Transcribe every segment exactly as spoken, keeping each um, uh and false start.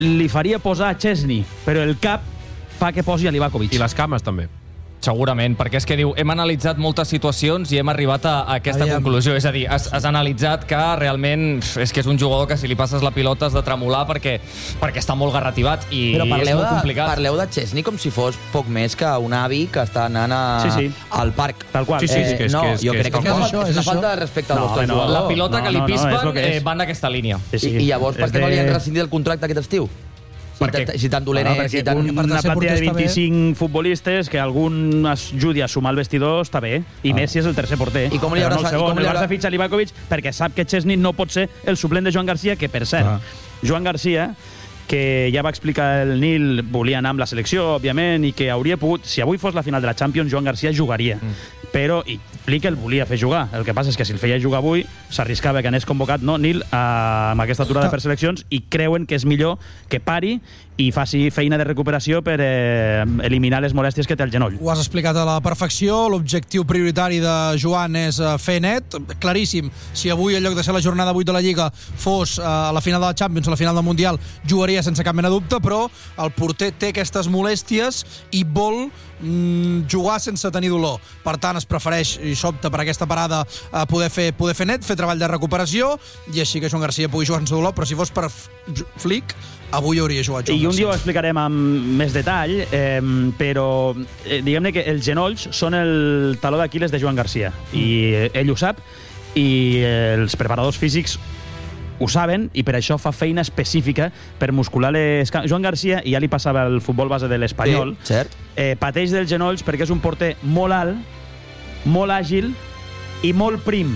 li faria posar a Chesney, però el cap fa que posi a Livakovic. I les cames també. Segurament, perquè és que diu, hem analitzat moltes situacions i hem arribat a, a aquesta Aviam. conclusió. És a dir, has, has analitzat que realment és que és un jugador que si li passes la pilota has de tremolar perquè, perquè està molt garrativat i és molt de, complicat. Parleu de Chesney com si fos poc més que un avi que està anant a, sí, sí. al parc. Tal qual. Sí, sí, és que és, no, que és, jo que és, crec que, que és, això, és una falta de respecte al no, vostre no, jugador. La pilota no, que li pispen no, no, no, eh, va en aquesta línia. Sí, sí. I, I llavors, per què de... no li han rescindit el contracte aquest estiu? Perquè, si tan dolent bueno, és... Si tan... Una plantilla de vint-i-cinc futbolistes que algun ajudi a sumar el vestidor està bé, i ah. Messi és el tercer porter. I com li haurà... No el segon, el Barça fitxa Livakovic perquè sap que Chesney no pot ser el suplent de Joan Garcia, que per cert, ah. Joan Garcia, que ja va explicar el Nil, volia anar amb la selecció, òbviament, i que hauria pogut, si avui fos la final de la Champions, Joan Garcia jugaria. Mm. Però, i explica, el volia fer jugar. El que passa és que si el feia jugar avui, s'arriscava que anés convocat, no, Nil, a, amb aquesta aturada per seleccions, i creuen que és millor que pari i faci feina de recuperació per eh, eliminar les molèsties que té el genoll. Ho has explicat a la perfecció. L'objectiu prioritari de Joan és fer net. Claríssim, si avui, en lloc de ser la jornada vuit de la Lliga, fos a la final de la Champions, a la final del Mundial, jugaria sense cap mena de dubte, però el porter té aquestes molèsties i vol mm, jugar sense tenir dolor. Per tant, es prefereix, i s'opta per aquesta parada, a poder fer, poder fer net, fer treball de recuperació, i així que Joan Garcia pugui jugar sense dolor, però si fos per Flick, avui hauria jugat Joan I un Garcia. dia ho explicarem amb més detall, eh, però eh, diguem-ne que els genolls són el taló d'Aquil·les de Joan Garcia, i ell ho sap, i els preparadors físics ho saben, i per això fa feina específica per muscular les cames. Joan Garcia, i ja li passava el futbol base de l'Espanyol, sí, eh, pateix dels genolls perquè és un porter molt alt, molt àgil i molt prim.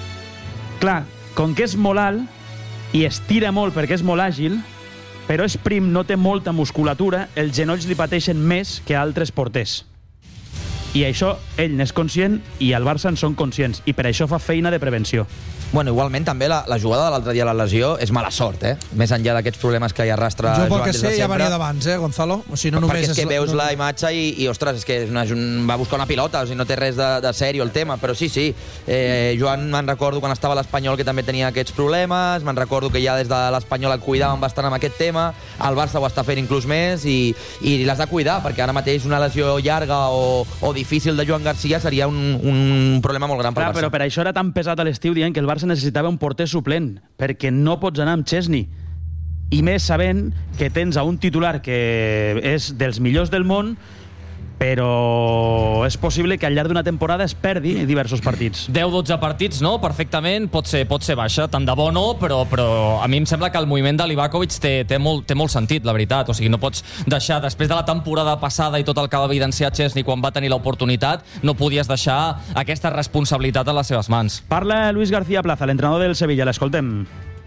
Clar, com que és molt alt i estira molt perquè és molt àgil, però és prim, no té molta musculatura, els genolls li pateixen més que altres porters. I això ell n'és conscient i el Barça en són conscients, i per això fa feina de prevenció. Bueno, igualment també la, la jugada de l'altre dia a la lesió és mala sort, eh? Més enllà d'aquests problemes que hi arrastra jo Joan pel que des de sé ja sempre. venia d'abans, eh, Gonzalo? O sigui, no només perquè és que és... veus no... la imatge i, i ostres, és que és una, va buscar una pilota, o sigui, no té res de, de sèrio el tema, però sí, sí. Eh, Joan, me'n recordo quan estava a l'Espanyol que també tenia aquests problemes, me'n recordo que ja des de l'Espanyol el cuidaven bastant amb aquest tema, el Barça ho està fent inclús més i, i l'has de cuidar, perquè ara mateix una lesió llarga o, o difícil de Joan Garcia seria un, un problema molt gran pel Clar, Barça. Però per això era tan pesat a l'estiu dient que el Barça necessitava un porter suplent, perquè no pots anar amb Chesney, i més sabent que tens a un titular que és dels millors del món, però és possible que al llarg d'una temporada es perdi diversos partits. deu dotze partits, no? Perfectament, pot ser, pot ser baixa, tant de bo no, però, però a mi em sembla que el moviment de Livakovic té, té, molt, té molt sentit, la veritat. O sigui, no pots deixar, després de la temporada passada i tot el que va evidenciar Chesney quan va tenir l'oportunitat, no podies deixar aquesta responsabilitat a les seves mans. Parla Luis García Plaza, l'entrenador del Sevilla, l'escoltem.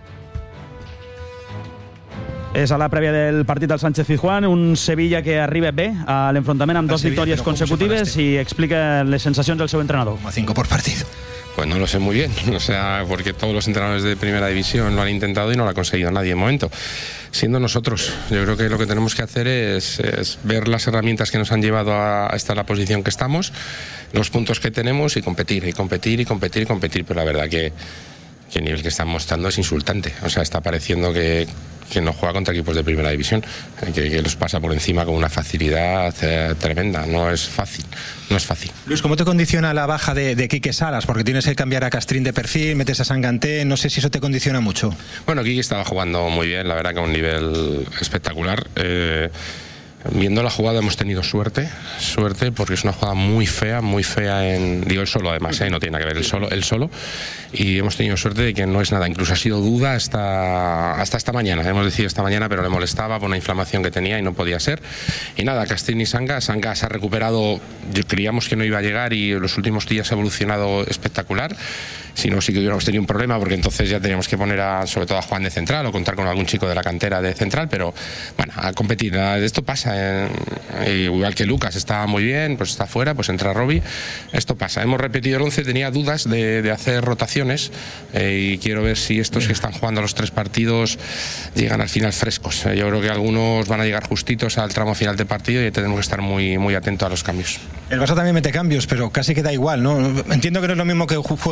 És a la prèvia del partit del Sánchez-Pizjuán, un Sevilla que arriba bé a l'enfrontament amb dos victòries consecutives, i explica les sensacions del seu entrenador. cinco por partido. Pues no lo sé muy bien, o sea, porque todos los entrenadores de primera división lo han intentado y no lo ha conseguido nadie de momento. Siendo nosotros, yo creo que lo que tenemos que hacer es, es ver las herramientas que nos han llevado a estar en la posición que estamos, los puntos que tenemos, y competir, y competir, y competir, y competir. Pero la verdad que, que el nivel que están mostrando es insultante. O sea, está pareciendo que, que no juega contra equipos de primera división, que, que los pasa por encima con una facilidad eh, tremenda. No es fácil, no es fácil. Luis, ¿cómo te condiciona la baja de, de Quique Salas? Porque tienes que cambiar a Castrín de perfil, metes a Sanganté, no sé si eso te condiciona mucho. Bueno, Quique estaba jugando muy bien, la verdad que a un nivel espectacular. Eh, Viendo la jugada hemos tenido suerte, suerte porque es una jugada muy fea, muy fea en, digo, el solo además, ¿eh? No tiene nada que ver el solo, el solo, y hemos tenido suerte de que no es nada, incluso ha sido duda hasta, hasta esta mañana, hemos decidido esta mañana, pero le molestaba por una inflamación que tenía y no podía ser, y nada, Castrín y Sanga, Sanga se ha recuperado, creíamos que no iba a llegar y en los últimos días ha evolucionado espectacular. Si no, sí que hubiéramos tenido un problema, porque entonces ya teníamos que poner a, sobre todo a Juan de central, o contar con algún chico de la cantera de central, pero bueno, a competir. Esto pasa, eh, igual que Lucas está muy bien, pues está fuera, pues entra Robbie. Esto pasa. Hemos repetido el once, tenía dudas de, de hacer rotaciones, eh, y quiero ver si estos que están jugando los tres partidos llegan al final frescos. Eh, yo creo que algunos van a llegar justitos al tramo final del partido y tenemos que estar muy, muy atentos a los cambios. El Barça también mete cambios, pero casi que da igual, ¿no? Entiendo que no es lo mismo que juegue Gordon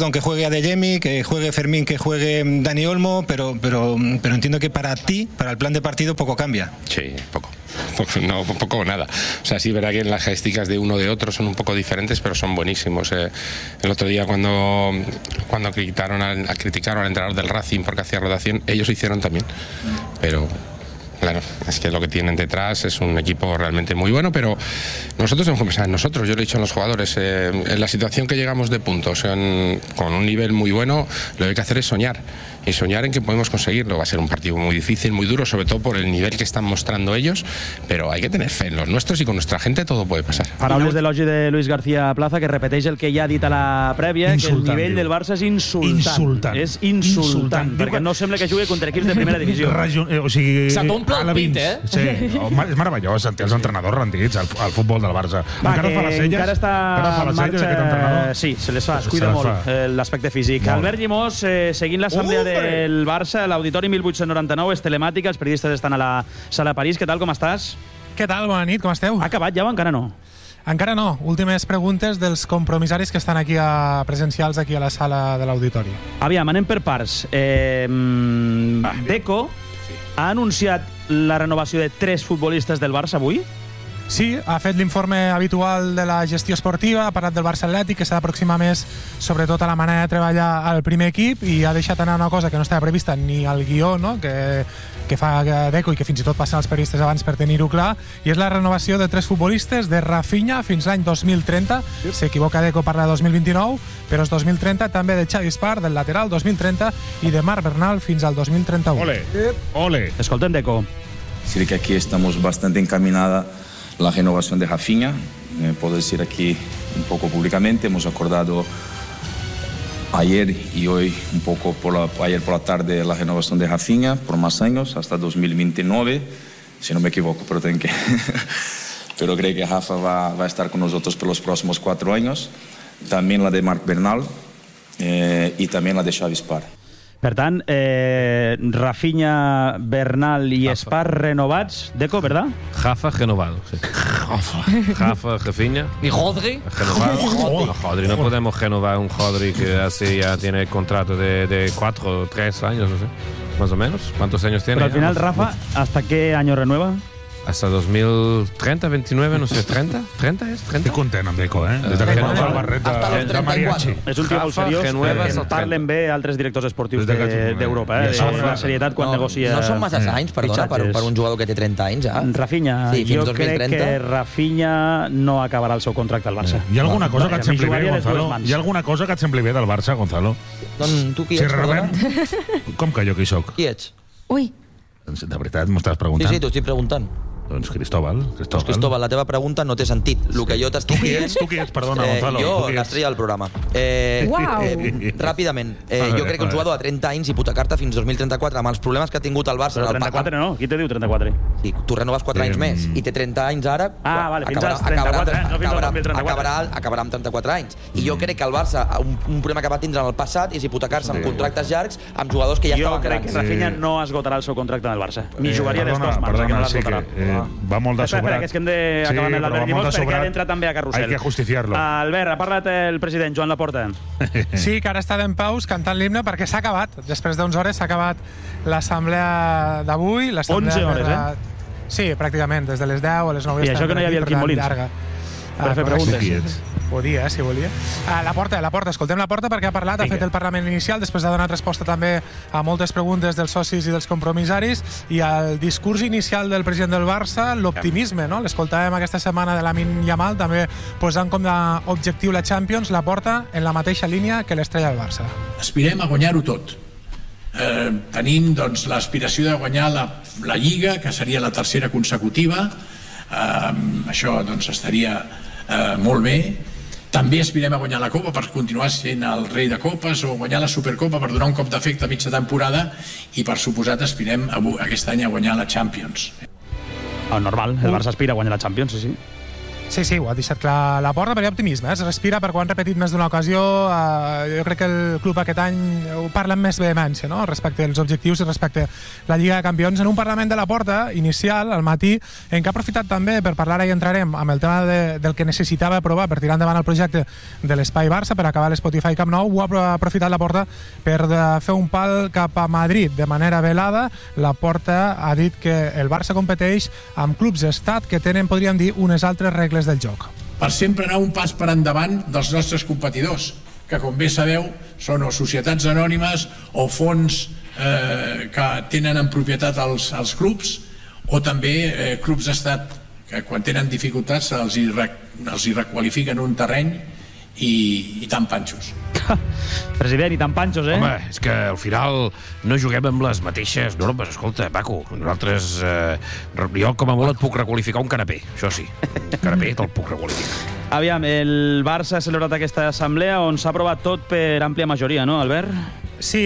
perdón, que juegue Adeyemi, que juegue Fermín, que juegue Dani Olmo, pero, pero, pero entiendo que para ti, para el plan de partido, poco cambia. Sí, poco. No, poco o nada. O sea, sí, verá que las estadísticas de uno o de otro son un poco diferentes, pero son buenísimos. Eh, el otro día cuando, cuando criticaron al, criticaron al entrenador del Racing porque hacía rotación, ellos lo hicieron también. Pero... claro, es que lo que tienen detrás es un equipo realmente muy bueno, pero nosotros hemos pensado en nosotros, yo lo he dicho a los jugadores, eh, en la situación que llegamos de puntos, en, con un nivel muy bueno, lo que hay que hacer es soñar, y soñar en que podemos conseguirlo. Va a ser un partido muy difícil, muy duro, sobre todo por el nivel que están mostrando ellos, pero hay que tener fe en los nuestros y con nuestra gente todo puede pasar. Paraules d'elogi de Luis García Plaza, que repeteix el que ja ha dit a la prèvia, insultant, que el nivell diu. del Barça és insultant. Insultant. És insultant, insultant. perquè no sembla que jugui contra equips de primera divisió. Region, eh, o sigui, se t'omple el pit, eh? Sí, és meravellós sentir els entrenadors rendits al, al futbol del Barça. Va, encara fa les celles, encara està encara en marxa... Sí, se les fa, es cuida molt l'aspecte físic. Molt. Albert Llimós, eh, seguint l'assemblea del Barça, l'Auditori mil vuit-cents noranta-nou, és telemàtica, els periodistes estan a la sala París. Què tal, com estàs? Què tal, bona nit, com esteu? Ha acabat ja o encara no? Encara no. Últimes preguntes dels compromissaris que estan aquí a, presencials aquí a la sala de l'Auditori. Aviam, anem per parts. Eh, Deco sí. ha anunciat la renovació de tres futbolistes del Barça avui? Sí, ha fet l'informe habitual de la gestió esportiva, ha parlat del Barça Atlètic, que s'ha d'aproximar més sobretot a la manera de treballar al primer equip, i ha deixat anar una cosa que no estava prevista ni al guió, no? que, que fa Deco i que fins i tot passen els periodistes abans per tenir-ho clar, i és la renovació de tres futbolistes, de Rafinha fins l'any dos mil trenta, s'equivoca Deco, parla de dos mil vint-i-nou, però és dos mil trenta, també de Xavi Espar, del lateral, dos mil trenta, i de Marc Bernal fins al dos mil trenta-u. Ole, ole. Escolten, Deco. Sí que aquí estamos bastante encaminada la renovación de Rafinha, eh, puedo decir aquí un poco públicamente, hemos acordado ayer y hoy un poco por la, ayer por la tarde la renovación de Rafinha por más años, hasta dos mil veintinueve, si no me equivoco, pero tengo que pero creo que Rafa va, va a estar con nosotros por los próximos cuatro años, también la de Marc Bernal eh, y también la de Xavi Espar. Per tant, eh, Rafinha, Bernal i Espar renovats. Deco, ¿verdad? Jafa renovado, sí. Jafa. Jafa, Rafinha. ¿Y Rodri? Renovado. No, Rodri, no podemos renovar un Rodri que así ya tiene el contrato de, de cuatro o tres años, no sé, más o menos. ¿Cuántos años tiene? Pero al final, Rafa, ¿hasta qué año renueva? Hasta dos mil treinta, veintinueve, no sé, treinta? ¿treinta es? ¿treinta? Estic content amb Deco, eh? Des de que no el barret de, de mariachi. És un tio molt seriós, que parlen bé altres directors esportius d'Europa, eh? De la serietat quan negocia... No són massa anys, perdona, per un jugador que té trenta anys, ja? Rafinha, jo crec que Rafinha no acabarà el seu contracte al Barça. Hi ha alguna cosa que et sembli bé, Gonzalo? Hi ha alguna cosa que et sembli bé del Barça, Gonzalo? Doncs tu qui ets, perdona? Com que jo qui soc? Qui ets? Ui. De veritat, m'ho estàs preguntant? Sí, sí, t'ho estic preguntant. Doncs Cristóbal. Cristóbal. Doncs Cristóbal, la teva pregunta no té sentit. El que jo t'estic dient... Tu qui ets? Perdona, eh, Gonzalo. Jo, l'estrella del programa. Eh, Uau! Eh, ràpidament, eh, jo crec que un jugador de trenta anys hipotecar-te fins dos mil trenta-quatre amb els problemes que ha tingut el Barça... Però trenta-quatre no, qui te diu trenta-quatre? Sí, tu renoves quatre anys més i té trenta anys ara... Ah, vale, fins als trenta-quatre, no fins al dos mil trenta-quatre. Acabarà, acabarà amb trenta-quatre anys. I jo crec que el Barça, un, un problema que va tindre en el passat és hipotecar-se amb contractes llargs amb jugadors que ja estaven grans. Jo crec que Rafinha no esgotarà el seu contracte en el Barça. Ni jugaria dels dos mans, que no l'esgotarà. Va molt de sobrat. Espera, que és que hem d'acabar amb l'Albert Llimós perquè ha d'entrar també a Carrusel. Hay que justiciarlo. Albert, ha parlat el president Joan Laporta. Sí, que ara està d'en paus cantant l'himne perquè s'ha acabat. Després d'onze hores s'ha acabat l'assemblea d'avui. onze hores, eh? Sí, pràcticament, des de les deu a les nou. I això que no hi havia el Quim Molins. Per fer preguntes. Podia, eh, si volia. Uh, la porta, la porta, escoltem la porta perquè ha parlat, Vinga. ha fet el Parlament inicial, després ha donat resposta també a moltes preguntes dels socis i dels compromissaris, i al discurs inicial del president del Barça, l'optimisme, no? L'escoltàvem aquesta setmana de Lamine Yamal, també posant com a objectiu la Champions, la porta en la mateixa línia que l'estrella del Barça. Aspirem a guanyar-ho tot. Eh, tenim doncs, l'aspiració de guanyar la, la Lliga, que seria la tercera consecutiva. Eh, això doncs, estaria eh, molt bé. També aspirem a guanyar la Copa per continuar sent el rei de copes, o guanyar la Supercopa per donar un cop d'efecte a mitja temporada, i per suposat aspirem a, aquest any a guanyar la Champions. Oh, normal, el Barça aspira a guanyar la Champions, sí, sí. Sí, sí, ho ha deixat clar la Porta, però hi ha optimisme, eh? Es respira perquè ho han repetit més d'una ocasió. Eh, jo crec que el club aquest any ho parla amb més vehemència, no?, respecte als objectius i respecte a la Lliga de Campions, en un Parlament de la Porta inicial, al matí, en què ha aprofitat també per parlar, i entrarem amb el tema de, del que necessitava aprovar per tirar endavant el projecte de l'Espai Barça, per acabar l'Spotify Camp Nou. Ho ha aprofitat la Porta per fer un pal cap a Madrid de manera velada. La Porta ha dit que el Barça competeix amb clubs estat que tenen, podríem dir, unes altres regles del joc. Per sempre anar un pas per endavant dels nostres competidors, que com bé sabeu són o societats anònimes o fons eh, que tenen en propietat els, els clubs, o també eh, clubs d'estat que quan tenen dificultats els hi, els hi requalifiquen un terreny i, i tan panxos. President, i tan panxos, eh? Home, és que al final no juguem amb les mateixes normes. Escolta, Paco, nosaltres... Eh, jo com a molt et puc requalificar un canapé, això sí. Un canapé te'l puc requalificar. Aviam, el Barça ha celebrat aquesta assemblea on s'ha aprovat tot per àmplia majoria, no, Albert? Sí,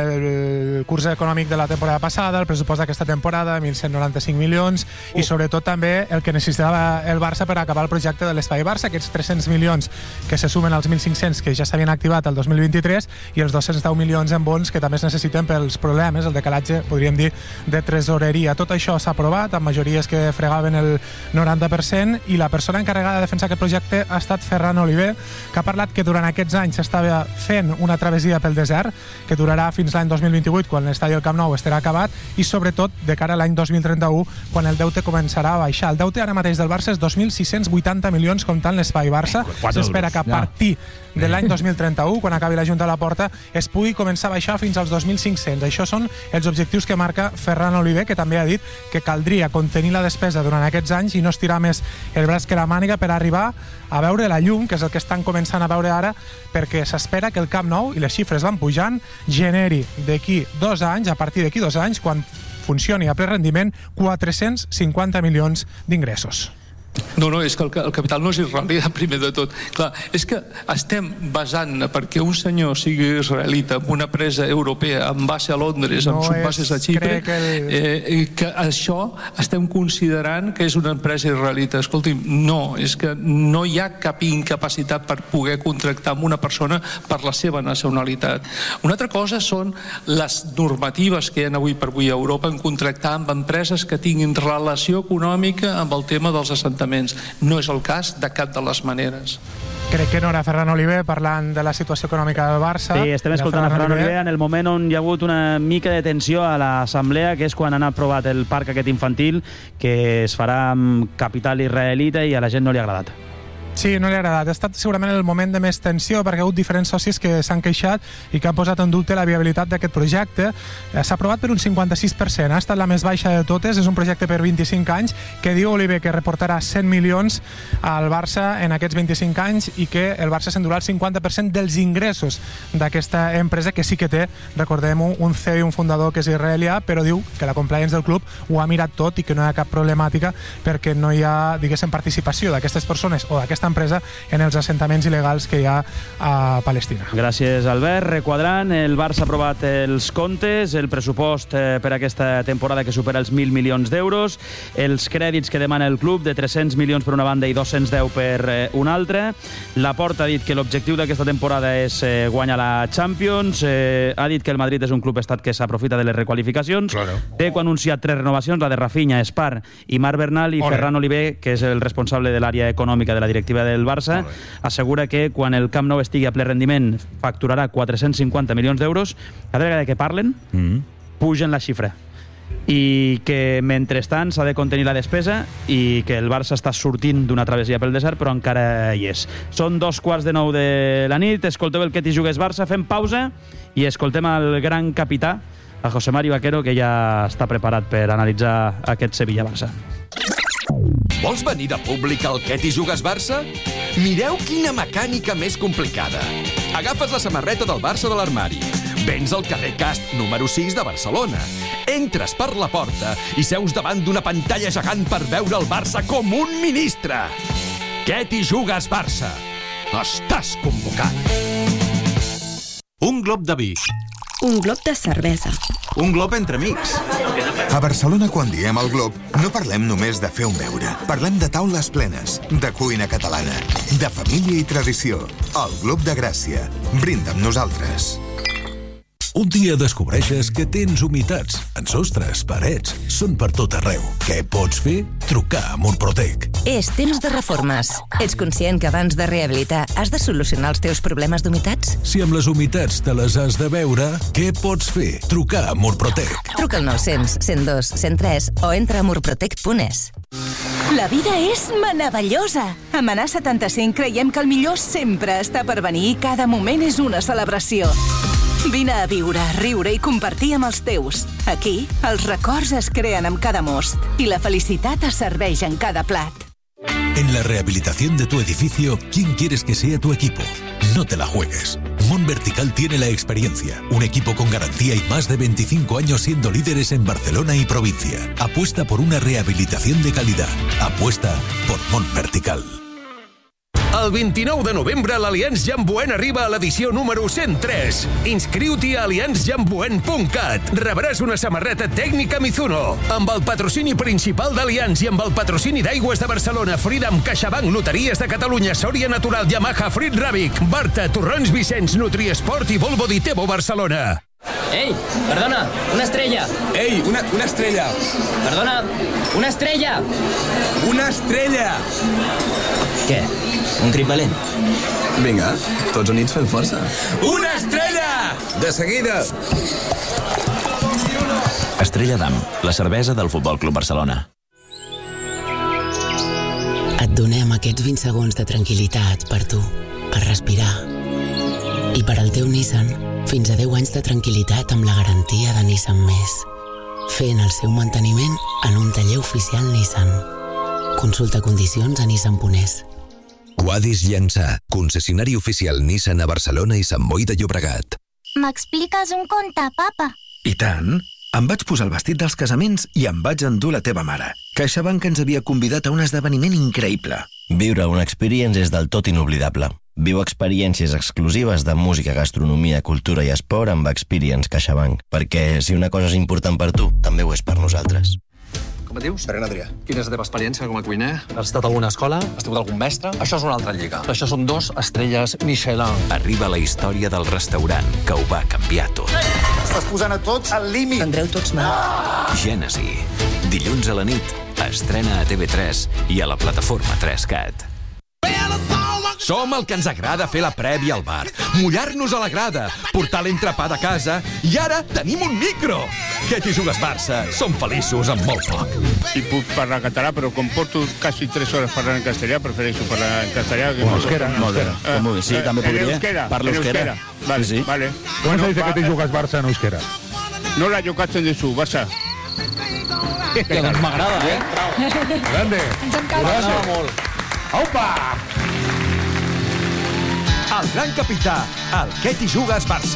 el curs econòmic de la temporada passada, el pressupost d'aquesta temporada, mil cent noranta-cinc milions, uh. i sobretot també el que necessitava el Barça per acabar el projecte de l'Espai Barça, aquests tres-cents milions que se sumen als mil cinc-cents que ja s'havien activat el dos mil vint-i-tres i els dos-cents deu milions en bons que també es necessiten pels problemes, el decalatge, podríem dir, de tresoreria. Tot això s'ha aprovat amb majories que fregaven el noranta per cent, i la persona encarregada de defensar aquest projecte ha estat Ferran Oliver, que ha parlat que durant aquests anys s'estava fent una travessia pel desert que durarà fins l'any dos mil vint-i-vuit, quan l'estadi del Camp Nou estarà acabat, i sobretot de cara a l'any dos mil trenta-u, quan el deute començarà a baixar. El deute ara mateix del Barça és dos mil sis-cents vuitanta milions comptant l'Espai Barça. S'espera que a partir de l'any dos mil trenta-u, quan acabi la Junta a la Porta, es pugui començar a baixar fins als dos mil cinc-cents. Això són els objectius que marca Ferran Oliver, que també ha dit que caldria contenir la despesa durant aquests anys i no estirar més el braç que la màniga per arribar a veure la llum, que és el que estan començant a veure ara, perquè s'espera que el Camp Nou, i les xifres van pujant, generi d'aquí dos anys, a partir d'aquí dos anys, quan funcioni a ple rendiment, quatre-cents cinquanta milions d'ingressos. No, no, és que el, el capital no és israelita, primer de tot. Clar, és que estem basant perquè un senyor sigui israelita amb una empresa europea amb base a Londres, amb no subbases a Xipre, que, el... eh, que això estem considerant que és una empresa israelita. Escolti'm, no, és que no hi ha cap incapacitat per poder contractar amb una persona per la seva nacionalitat. Una altra cosa són les normatives que hi ha avui per avui a Europa en contractar amb empreses que tinguin relació econòmica amb el tema dels assentaments. No és el cas de cap de les maneres. Crec que no era Ferran Oliver parlant de la situació econòmica del Barça. Sí, estem escoltant a Ferran Oliver en el moment on hi ha hagut una mica de tensió a l'assemblea, que és quan han aprovat el parc aquest infantil, que es farà amb capital israelita, i a la gent no li ha agradat. Sí, no li ha agradat. Ha estat segurament el moment de més tensió perquè hi ha hagut diferents socis que s'han queixat i que han posat en dubte la viabilitat d'aquest projecte. S'ha aprovat per un cinquanta-sis per cent, ha estat la més baixa de totes, és un projecte per vint-i-cinc anys que diu Oliver que reportarà cent milions al Barça en aquests vint-i-cinc anys i que el Barça s'endurà el cinquanta per cent dels ingressos d'aquesta empresa, que sí que té, recordem-ho, un C E O i un fundador que és israelià, però diu que la compliance del club ho ha mirat tot i que no hi ha cap problemàtica perquè no hi ha, diguéssim, participació d'aquestes persones o d'aquesta empresa en els assentaments il·legals que hi ha a Palestina. Gràcies, Albert. Requadrant, el Barça ha aprovat els comptes, el pressupost eh, per aquesta temporada que supera els mil milions d'euros, els crèdits que demana el club de tres-cents milions per una banda i dos-cents deu per eh, una altra. Laporta ha dit que l'objectiu d'aquesta temporada és eh, guanyar la Champions, eh, ha dit que el Madrid és un club estat que s'aprofita de les requalificacions. Claro. Té anunciat tres renovacions, la de Rafinha, Spar i Marc Bernal, i Olé. Ferran Oliver, que és el responsable de l'àrea econòmica de la directiva del Barça, assegura que quan el Camp Nou estigui a ple rendiment facturarà quatre-cents cinquanta milions d'euros. Cada vegada que parlen, mm. pugen la xifra. I que, mentrestant, s'ha de contenir la despesa i que el Barça està sortint d'una travessia pel desert, però encara hi és. Són dos quarts de nou de la nit, escolteu el Que t'hi jugues Barça, fem pausa i escoltem el gran capità, a José Mari Vaquero, que ja està preparat per analitzar aquest Sevilla-Barça. Vols venir de públic al Que t'hi jugues Barça? Mireu quina mecànica més complicada. Agafes la samarreta del Barça de l'armari, vens al carrer Cast número sis de Barcelona, entres per la porta i seus davant d'una pantalla gegant per veure el Barça com un ministre. Que t'hi jugues Barça? Estàs convocat. Un glob de vi. Un glob de cervesa. Un glob entre amics. A Barcelona, quan diem el Glob, no parlem només de fer un beure. Parlem de taules plenes, de cuina catalana, de família i tradició. El Glob de Gràcia. Brinda amb nosaltres. Un dia descobreixes que tens humitats en sostres, parets, són per tot arreu. Què pots fer? Trucar a Murprotec. És temps de reformes. Ets conscient que abans de rehabilitar has de solucionar els teus problemes d'humitats? Si amb les humitats te les has de veure, què pots fer? Trucar a Murprotec. Truca al nou-cents, cent dos, cent tres o entra a murprotec punt es. La vida és meravellosa. A Manà setanta-cinc creiem que el millor sempre està per venir i cada moment és una celebració. Vine a viure, a riure i compartir amb els teus. Aquí, els records es creen amb cada most i la felicitat es serveix en cada plat. En la rehabilitación de tu edificio, ¿quién quieres que sea tu equipo? No te la juegues. Mon Vertical tiene la experiencia, un equipo con garantía y más de veinticinco años siendo líderes en Barcelona y provincia. Apuesta por una rehabilitación de calidad. Apuesta por Mon Vertical. El vint-i-nou de novembre l'Allianz Jamboen arriba a l'edició número cent tres. Inscriu-t'hi a allianz jamboen punt cat. Rebràs una samarreta tècnica Mizuno. Amb el patrocini principal d'Allianz i amb el patrocini d'Aigües de Barcelona, Freedom, CaixaBank, Loteries de Catalunya, Sòria Natural, Yamaha, Frit Ràbic, Barta, Torrons Vicenç, Nutriesport i Volvo Ditebo Barcelona. Ei, perdona, una estrella. Ei, una, una estrella. Perdona, una estrella. Una estrella. Què? Un crit valent? Vinga, tots units fem força. Una estrella! De seguida. Estrella d'Am, la cervesa del Futbol Club Barcelona. Et donem aquests vint segons de tranquil·litat per tu, per respirar. I per al teu Nissan, fins a deu anys de tranquil·litat amb la garantia de Nissan Més. Fent el seu manteniment en un taller oficial Nissan. Consulta condicions a nissan punt es. Quadis Llançà, concessionari oficial Nissan a Barcelona i Sant Boi de Llobregat. M'expliques un conte, papa? I tant! Em vaig posar el vestit dels casaments i em vaig endur la teva mare. CaixaBank ens havia convidat a un esdeveniment increïble. Viure una experience és del tot inoblidable. Viu experiències exclusives de música, gastronomia, cultura i esport amb Experience CaixaBank. Perquè si una cosa és important per tu, també ho és per nosaltres. Com et dius? Serena Adrià. Quina és la teva experiència com a cuiner? Has estat a alguna escola? Has tingut algun mestre? Això és una altra lliga. Això són dos estrelles Michelin. Arriba la història del restaurant que ho va canviar tot. Estàs posant a tots al límit. Prendreu tots mal. Gènesi. Dilluns a la nit. Estrena a T V tres i a la plataforma tres cat. Som el que ens agrada fer la prèvia al bar, mullar-nos a la grada, portar l'entrepà de casa i ara tenim un micro! Que t'hi jugues Barça, som feliços amb molt poc. I puc parlar català, però com porto quasi tres hores parlant en castellà, prefereixo parlar en castellà. Que en euskera, molt bé. Com vulguis, sí, també podria. Parla euskera. Vale, sí. vale. ¿Cómo se dice que te jugas Barça en euskera? No la jugaste de su Barça. Que doncs m'agrada, eh? Grande. Ens encanta. M'agrada molt. Aupa! El gran capità, el que t'hi jugues Barça.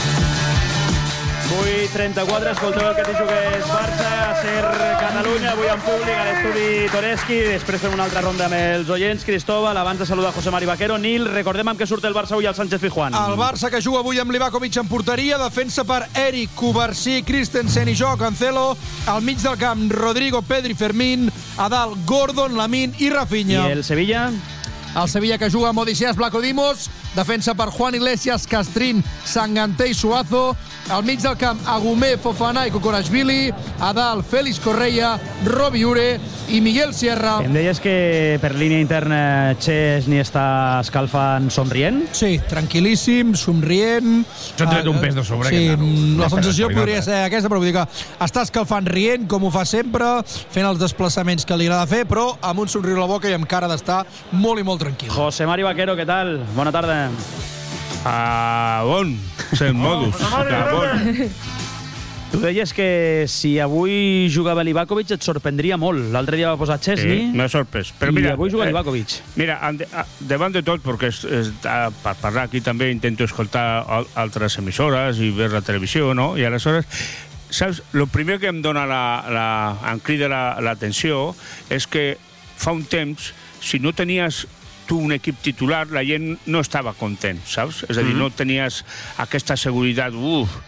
vuit trenta-quatre, escolteu el que t'hi jugues Barça, a Ser Catalunya, avui en públic a l'estudi Toreski, després fem una altra ronda amb els oients. Cristóbal, abans de saludar José Mari Vaquero. Nil, recordem amb què surt el Barça avui al Sánchez Pizjuán. El Barça que juga avui amb Livakovic en porteria, defensa per Eric, Cubarsí, Christensen i Jo Cancelo, al mig del camp Rodrigo, Pedri, Fermín, a dalt Gordon, Lamine i Rafinha. I el Sevilla? El Sevilla que juga amb Odissías Vlachodimos, defensa per Juan Iglesias, Castrín, Sanganté i Suazo, al mig del camp Agumé, Fofana i Kokorashvili, a dalt Félix Correia, Robi Ure i Miguel Sierra. Em deies que per línia interna Chesney està escalfant somrient? Sí, tranquil·líssim, somrient. S'ha tret un pes de sobre. Sí, que la sensació podria ser aquesta, però vull dir que està escalfant rient, com ho fa sempre, fent els desplaçaments que li agrada fer, però amb un somriure a la boca i amb cara d'estar molt i molt tranquil. José Mari Vaquero, què tal? Bona tarda. Ah, bon, sent modus. Bon. Tu deies que si avui jugava Livakovic et sorprendria molt. L'altre dia va posar Chesney. Sí, m'ha sorprès. Però i mira, avui juga eh, Livakovic. Mira, davant de tot, perquè és, és, per parlar aquí també intento escoltar altres emissores i veure la televisió, no? I aleshores, saps, el primer que em dona la, la, em crida l'atenció és que fa un temps, si no tenies tu un equip titular, la gent no estava content, saps? És a dir, mm-hmm. no tenies aquesta seguretat, uf,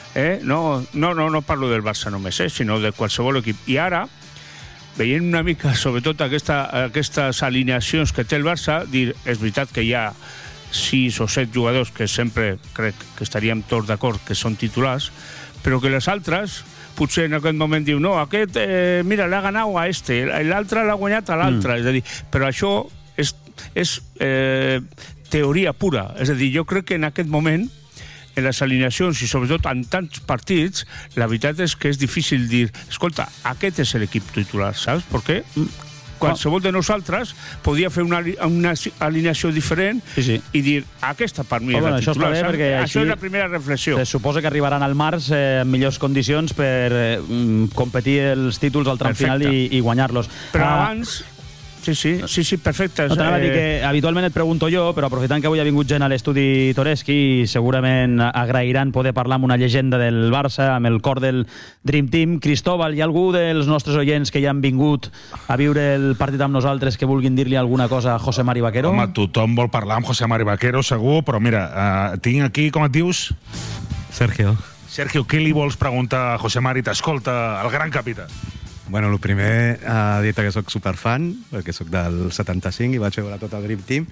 Eh? No, no, no, no parlo del Barça només, eh? sinó de qualsevol equip. I ara, veient una mica, sobretot aquesta, aquestes alineacions que té el Barça, dir, és veritat que hi ha sis o set jugadors que sempre crec que estaríem tots d'acord que són titulars, però que les altres potser en aquest moment diu no, aquest, eh, mira, l'ha ganat a este, l'altre l'ha guanyat a l'altre, mm. és a dir, però això és, és eh, teoria pura, és a dir, jo crec que en aquest moment en les alineacions i sobretot en tants partits, la veritat és que és difícil dir, escolta, aquest és l'equip titular, saps? Perquè qualsevol de nosaltres podia fer una, una alineació diferent sí, sí. i dir, aquesta per mi oh, és la bueno, titular. Això, bé, això és la primera reflexió. Se suposa que arribaran al març eh, en millors condicions per eh, competir els títols al tram Perfecte. final i, i guanyar-los. Però ah, abans... Sí, sí, sí, sí, perfecte. No, t'anava a dir que habitualment et pregunto jo, però aprofitant que avui ha vingut gent a l'estudi Toreschi, segurament agrairan poder parlar amb una llegenda del Barça, amb el cor del Dream Team. Cristóbal, hi ha algú dels nostres oients que ja han vingut a viure el partit amb nosaltres que vulguin dir-li alguna cosa a José Mari Vaquero? Home, tothom vol parlar amb José Mari Vaquero, segur, però mira, uh, tinc aquí, com et dius? Sergio. Sergio, què li vols preguntar a José Mari? T'escolta el gran capità. Bueno, el primer ha dit que sóc superfan, perquè sóc del setanta-cinc i vaig veure tot el Dream Team.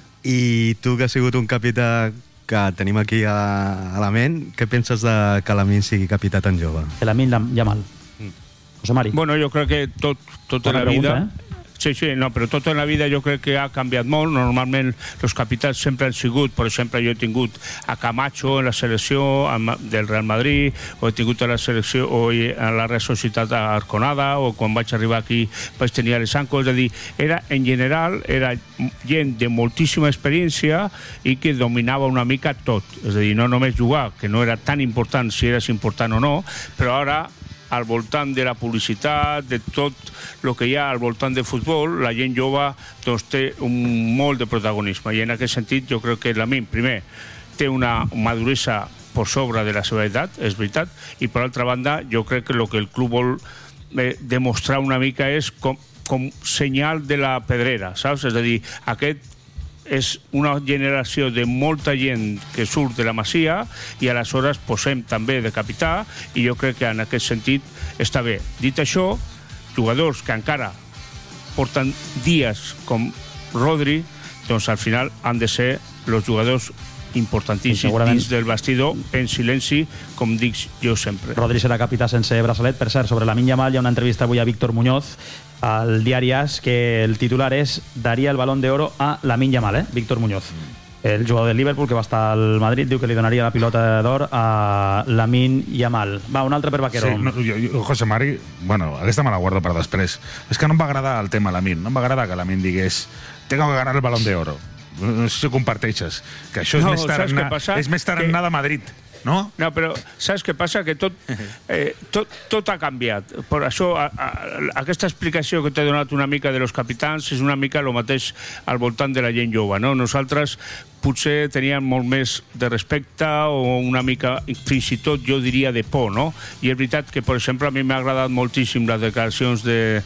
I tu, que has sigut un capità que tenim aquí a, a la ment, què penses de que Lamine sigui capità tan jove? Que Lamine Yamal. Mm. José Mari. Bueno, jo crec que tot, tot en la pregunta, vida... Eh? Sí, sí, no, però tot en la vida jo crec que ha canviat molt. Normalment els capitans sempre han sigut, per exemple, jo he tingut a Camacho en la selecció del Real Madrid, o he tingut a la selecció o a la Real Societat Arconada, o quan vaig arribar aquí vaig tenir a l'Esanco, és a dir, era, en general, era gent de moltíssima experiència i que dominava una mica tot. És a dir, no només jugar, que no era tan important si eres important o no, però ara al voltant de la publicitat, de tot el que hi ha al voltant del futbol, la gent jove doncs, té un molt de protagonisme. I en aquest sentit jo crec que Lamine, primer, té una maduresa per sobre de la seva edat, és veritat, i per altra banda jo crec que el que el club vol eh, demostrar una mica és com, com senyal de la pedrera, saps? És a dir, aquest és una generació de molta gent que surt de la Masia i aleshores posem també de capità i jo crec que en aquest sentit està bé. Dit això, jugadors que encara porten dies com Rodri, doncs al final han de ser els jugadors importantíssims dins del vestidor en silenci, com dic jo sempre. Rodri serà capità sense braçalet. Per cert, sobre Lamine Yamal hi ha una entrevista avui a Víctor Muñoz al diari AS que el titular és daria el Balón de Oro a Lamine Yamal, eh? Víctor Muñoz. El jugador del Liverpool que va estar al Madrid diu que li donaria la pilota d'or a Lamine Yamal. Va, un altre per Vaquero. Sí, no, jo, jo, José Mari, bueno, aquesta me la guardo per després. És que no em va agradar el tema Lamine, no em va agradar que Lamine digués tengo que ganar el Balón de Oro. No sé si ho comparteixes, que això és, no, més, tarannà, és més tarannà que... de Madrid, no? No, però saps què passa? Que tot, eh, tot, tot ha canviat. Per això, a, a, aquesta explicació que t'he donat una mica de los capitans és una mica el mateix al voltant de la gent jove, no? Nosaltres potser teníem molt més de respecte o una mica, fins i tot, jo diria, de por, no? I és veritat que, per exemple, a mi m'ha agradat moltíssim les declaracions de,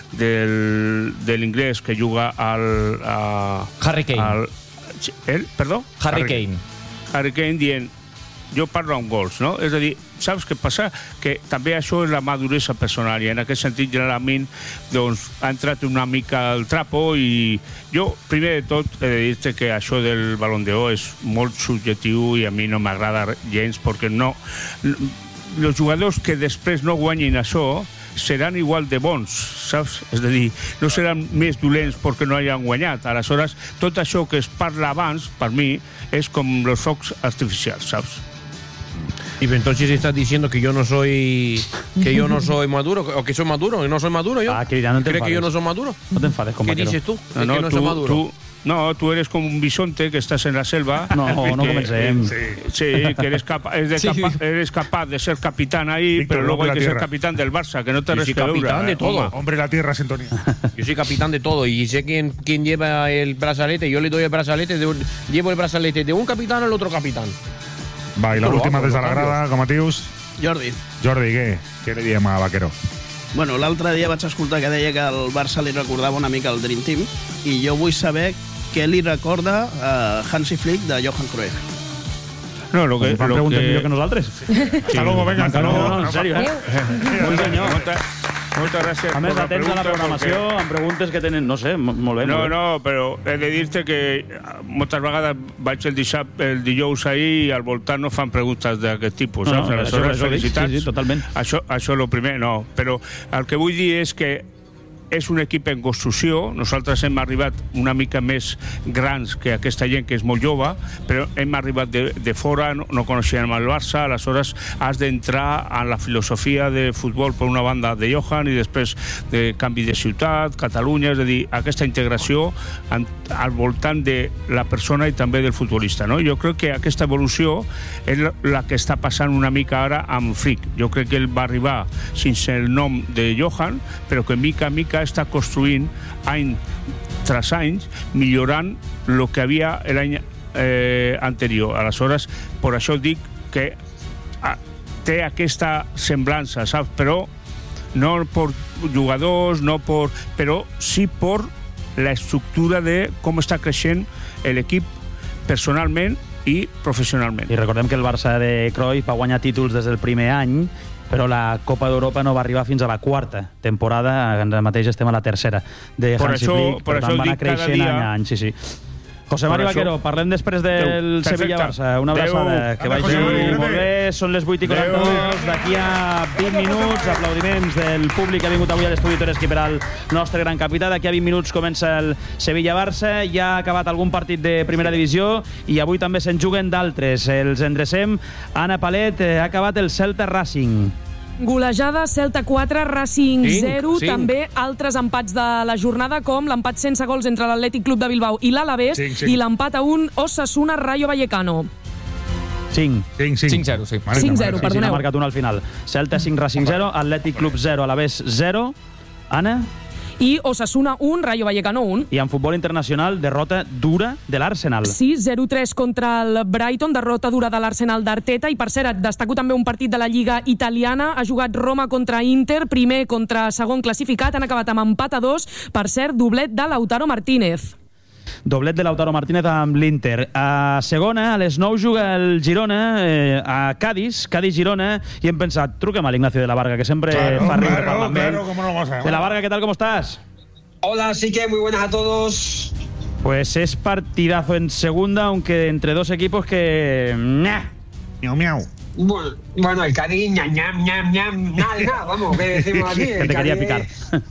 del, de l'inglès que juga al... A, Harry Kane. Al, el, perdó? Harry, Harry Kane. Harry Kane dient jo parlo amb gols, no? És a dir, saps què passa? Que també això és la maduresa personal i en aquest sentit generalment doncs, ha entrat una mica al trapo i jo, primer de tot, he de dir-te que això del Balón d'Or és molt subjectiu i a mi no m'agrada gens perquè no... Els jugadors que després no guanyin això seran igual de bons, saps? És a dir, no seran més dolents perquè no hayan guanyat. Aleshores, tot això que es parla abans, per mi, és com els focs artificials, saps? Y entonces estás diciendo que yo no soy que yo no soy maduro o que soy maduro, que no soy maduro yo. Ah, que ya no te ¿Crees que yo no soy maduro? No te enfades con ¿Qué Vaquero. dices tú? No, no, que no tú, soy maduro. Tú, no, tú eres como un bisonte que estás en la selva. No, que, no comencem. Sí, sí, que eres, capa es de Sí. capa eres capaz de ser capitán ahí, Víctor, pero luego hay la que ser tierra. capitán del Barça, que no te Yo soy respeura. capitán de todo. Hombre, la tierra, sintonía. Yo soy capitán de todo y sé quién, quién lleva el brazalete. Yo le doy el brazalete, de un, llevo el brazalete de un capitán al otro capitán. Va, i Però l'última va, des de però la grada, com et dius? Jordi. Jordi, què? Què li diem a Vaquero? Bueno, l'altre dia vaig escoltar que deia que el Barça li recordava una mica el Dream Team i jo vull saber què li recorda a Hansi Flick de Johan Cruyff. No, lo que... Fan preguntes millor que nosaltres. Hasta luego, venga, hasta luego. No, en sèrio, eh? Molt senyor. Moltes gràcies. A més, atents a la programació, amb preguntes que tenen... No sé, molt bé. No, no, però he de dir-te que moltes vegades vaig el dissabte, el dijous ahir, i al voltant no fan preguntes d'aquest tipus, saps? No, això, això, felicitats. Sí, sí, totalment. Això, això és el primer, no. Però el que vull dir és que és un equip en construcció. Nosaltres hem arribat una mica més grans que aquesta gent que és molt jove, però hem arribat de, de fora, no, no coneixíem el Barça, aleshores has d'entrar en la filosofia de futbol per una banda de Johan i després de canvi de ciutat, Catalunya, és a dir, aquesta integració en, al voltant de la persona i també del futbolista, no? Jo crec que aquesta evolució és la, la que està passant una mica ara amb Flick. Jo crec que ell va arribar sense el nom de Johan, però que mica a mica està construint any tras any, millorant el que havia l'any eh, anterior. Aleshores, per això dic que ah, té aquesta semblança, saps? Però no per jugadors, no per, però sí per l'estructura de com està creixent l'equip personalment i professionalment. I recordem que el Barça de Cruyff va guanyar títols des del primer any, però la Copa d'Europa no va arribar fins a la quarta temporada, ara mateix estem a la tercera de Hansi Flick, per, per tant va anar creixent dia... any a any, sí, sí. José Mari Vaquero, parlem després del Sevilla-Barça. Una abraçada, que vagi molt bé. Són les vuit i quaranta-dos, d'aquí a vint minuts, aplaudiments del públic que ha vingut avui a l'estudi Toreski per al nostre gran capità. D'aquí a vint minuts comença el Sevilla-Barça, ja ha acabat algun partit de primera divisió i avui també se'n juguen d'altres. Els endrecem. Anna Palet, ha acabat el Celta Racing. Golejada, Celta quatre, Racing zero. També altres empats de la jornada, com l'empat sense gols entre l'Atlètic Club de Bilbao i l'Alavés, i l'empat a un Osasuna Rayo Vallecano. cinc. cinc zero, sí. cinc zero, perdoneu. Ha marcat un al final. Celta cinc, Racing zero, Atlètic Club zero, Alavés zero. Anna? I Osasuna un, Rayo Vallecano un. I en futbol internacional, derrota dura de l'Arsenal. Sí, zero tres contra el Brighton, derrota dura de l'Arsenal d'Arteta. I per cert, destaco també un partit de la Lliga italiana. Ha jugat Roma contra Inter, primer contra segon classificat. Han acabat amb empat a dos. Per cert, doblet de Lautaro Martínez. Doblet de Lautaro Martínez amb l'Inter. A segona, a les nou juga el Girona eh, a Cádiz, Cádiz-Girona, i hem pensat, truquem a l'Ignacio de la Varga, que sempre claro, fa riure claro, parlar amb claro, ell. ¿cómo no lo vas a ver? De la Varga, ¿qué tal? ¿Cómo estás? Hola, sí que muy buenas a todos. Pues es partidazo en segunda, aunque entre dos equipos que... ¡Nah! Miau, miau. Bueno, bueno, el Cádiz, ñam, ñam, ñam, ñam, nada, nada, vamos, ¿qué decimos aquí? Que te quería picar.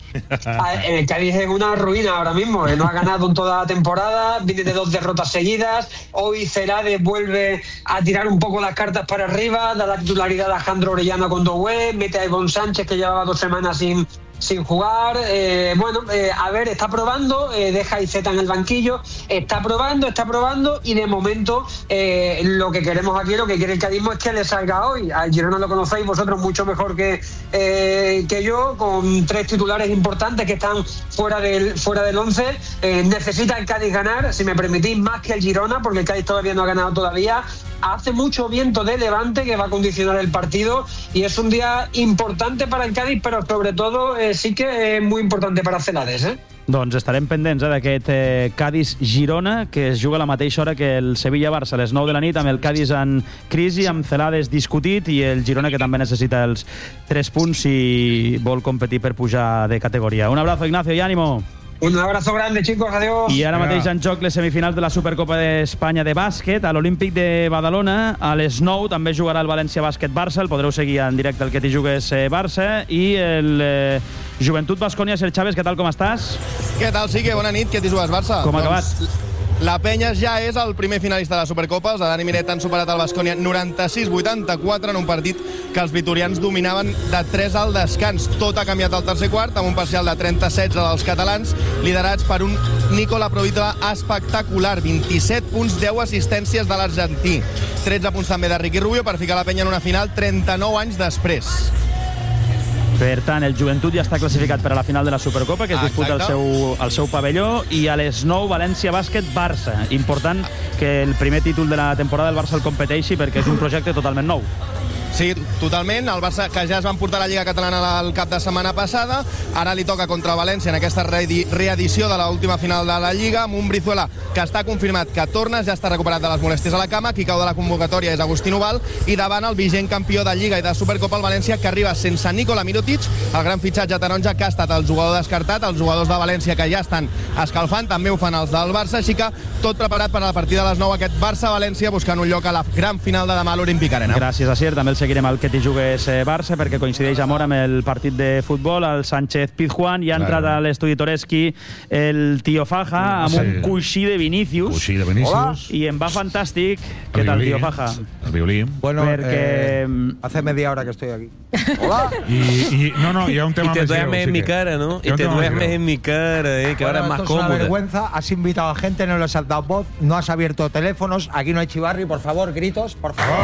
El Cádiz es una ruina ahora mismo, no ha ganado en toda la temporada, viene de dos derrotas seguidas, hoy Celades vuelve a tirar un poco las cartas para arriba, da la titularidad a Alejandro Orellana con Doué, mete a Ivonne Sánchez, que llevaba dos semanas sin... sin jugar, eh, bueno, eh, a ver, está probando, eh, deja a Iceta en el banquillo, está probando, está probando y de momento eh, lo que queremos aquí, lo que quiere el cadismo es que le salga hoy. Al Girona lo conocéis vosotros mucho mejor que, eh, que yo, con tres titulares importantes que están fuera del, fuera del once. Eh, necesita el Cádiz ganar, si me permitís, más que el Girona, porque el Cádiz todavía no ha ganado todavía. Hace mucho viento de levante que va a condicionar el partido y es un día importante para el Cádiz, pero sobre todo eh, sí que es muy importante para Celades, eh? Doncs estarem pendents eh, d'aquest eh, Cádiz-Girona, que es juga a la mateixa hora que el Sevilla-Barça, a les nou de la nit, amb el Cádiz en crisi, amb Celades discutit, i el Girona, que també necessita els tres punts si vol competir per pujar de categoria. Un abrazo, Ignacio, y ánimo. Un abrazo grande, chicos, adiós. I ara mateix en joc les semifinals de la Supercopa d'Espanya de bàsquet a l'Olímpic de Badalona. A les nou també jugarà el València Bàsquet-Barça, el podreu seguir en directe el que t'hi jugues eh, Barça, i el eh, Joventut Bascònia. Ser Chávez, què tal, com estàs? Què tal, Sique? Bona nit, que t'hi jugues Barça? Com ha doncs... acabat? La Penya ja és el primer finalista de la Supercopa. Els de Dani Miret han superat el Bascònia noranta-sis vuitanta-quatre en un partit que els vitorians dominaven de tres al descans. Tot ha canviat al tercer quart, amb un parcial de trenta a setze dels catalans, liderats per un Nicola Provítola espectacular. vint-i-set punts, deu assistències de l'argentí. tretze punts també de Ricky Rubio per ficar la Penya en una final trenta-nou anys després. Per tant, el Joventut ja està classificat per a la final de la Supercopa, que es disputa al seu, al seu pavelló, i a les nou València Bàsquet-Barça. Important que el primer títol de la temporada del Barça el competeixi, perquè és un projecte totalment nou. Sí, totalment. El Barça, que ja es va emportar la Lliga Catalana el cap de setmana passada, ara li toca contra el València en aquesta reedició de l'última final de la Lliga, amb un Brizuela que està confirmat que torna, ja està recuperat de les molèsties a la cama, qui cau de la convocatòria és Agustín Ubal, i davant el vigent campió de Lliga i de Supercopa, el València, que arriba sense Nikola Mirotic, el gran fitxatge taronja, que ha estat el jugador descartat, els jugadors de València que ja estan escalfant, també ho fan els del Barça, així que tot preparat per a la partida de les nou, aquest Barça-València, buscant un lloc a la gran final de demà a l'Olímpic Arena. Gràcies, Asier. També el seguirem al que t'hi jugues Barça, perquè coincideix amor amb el partit de futbol, el Sánchez Pizjuán, i ha entrat a l'estudi Toreski el Tío Faja, amb un coixí de Vinícius. Coixí de Vinícius. I em va fantàstic. Què tal, Tío Faja? El violí. Bueno, Porque... eh, hace media hora que estoy aquí. Hola. Y, y no, no, y a un tema y te duermes en mi cara, ¿no? Y te duermes en mi cara, ¿eh? Que bueno, ahora es más esto cómodo. Es una vergüenza. Has invitado a gente, no les has dado voz, no has abierto teléfonos. Aquí no hay chivarri, por favor, gritos, por favor.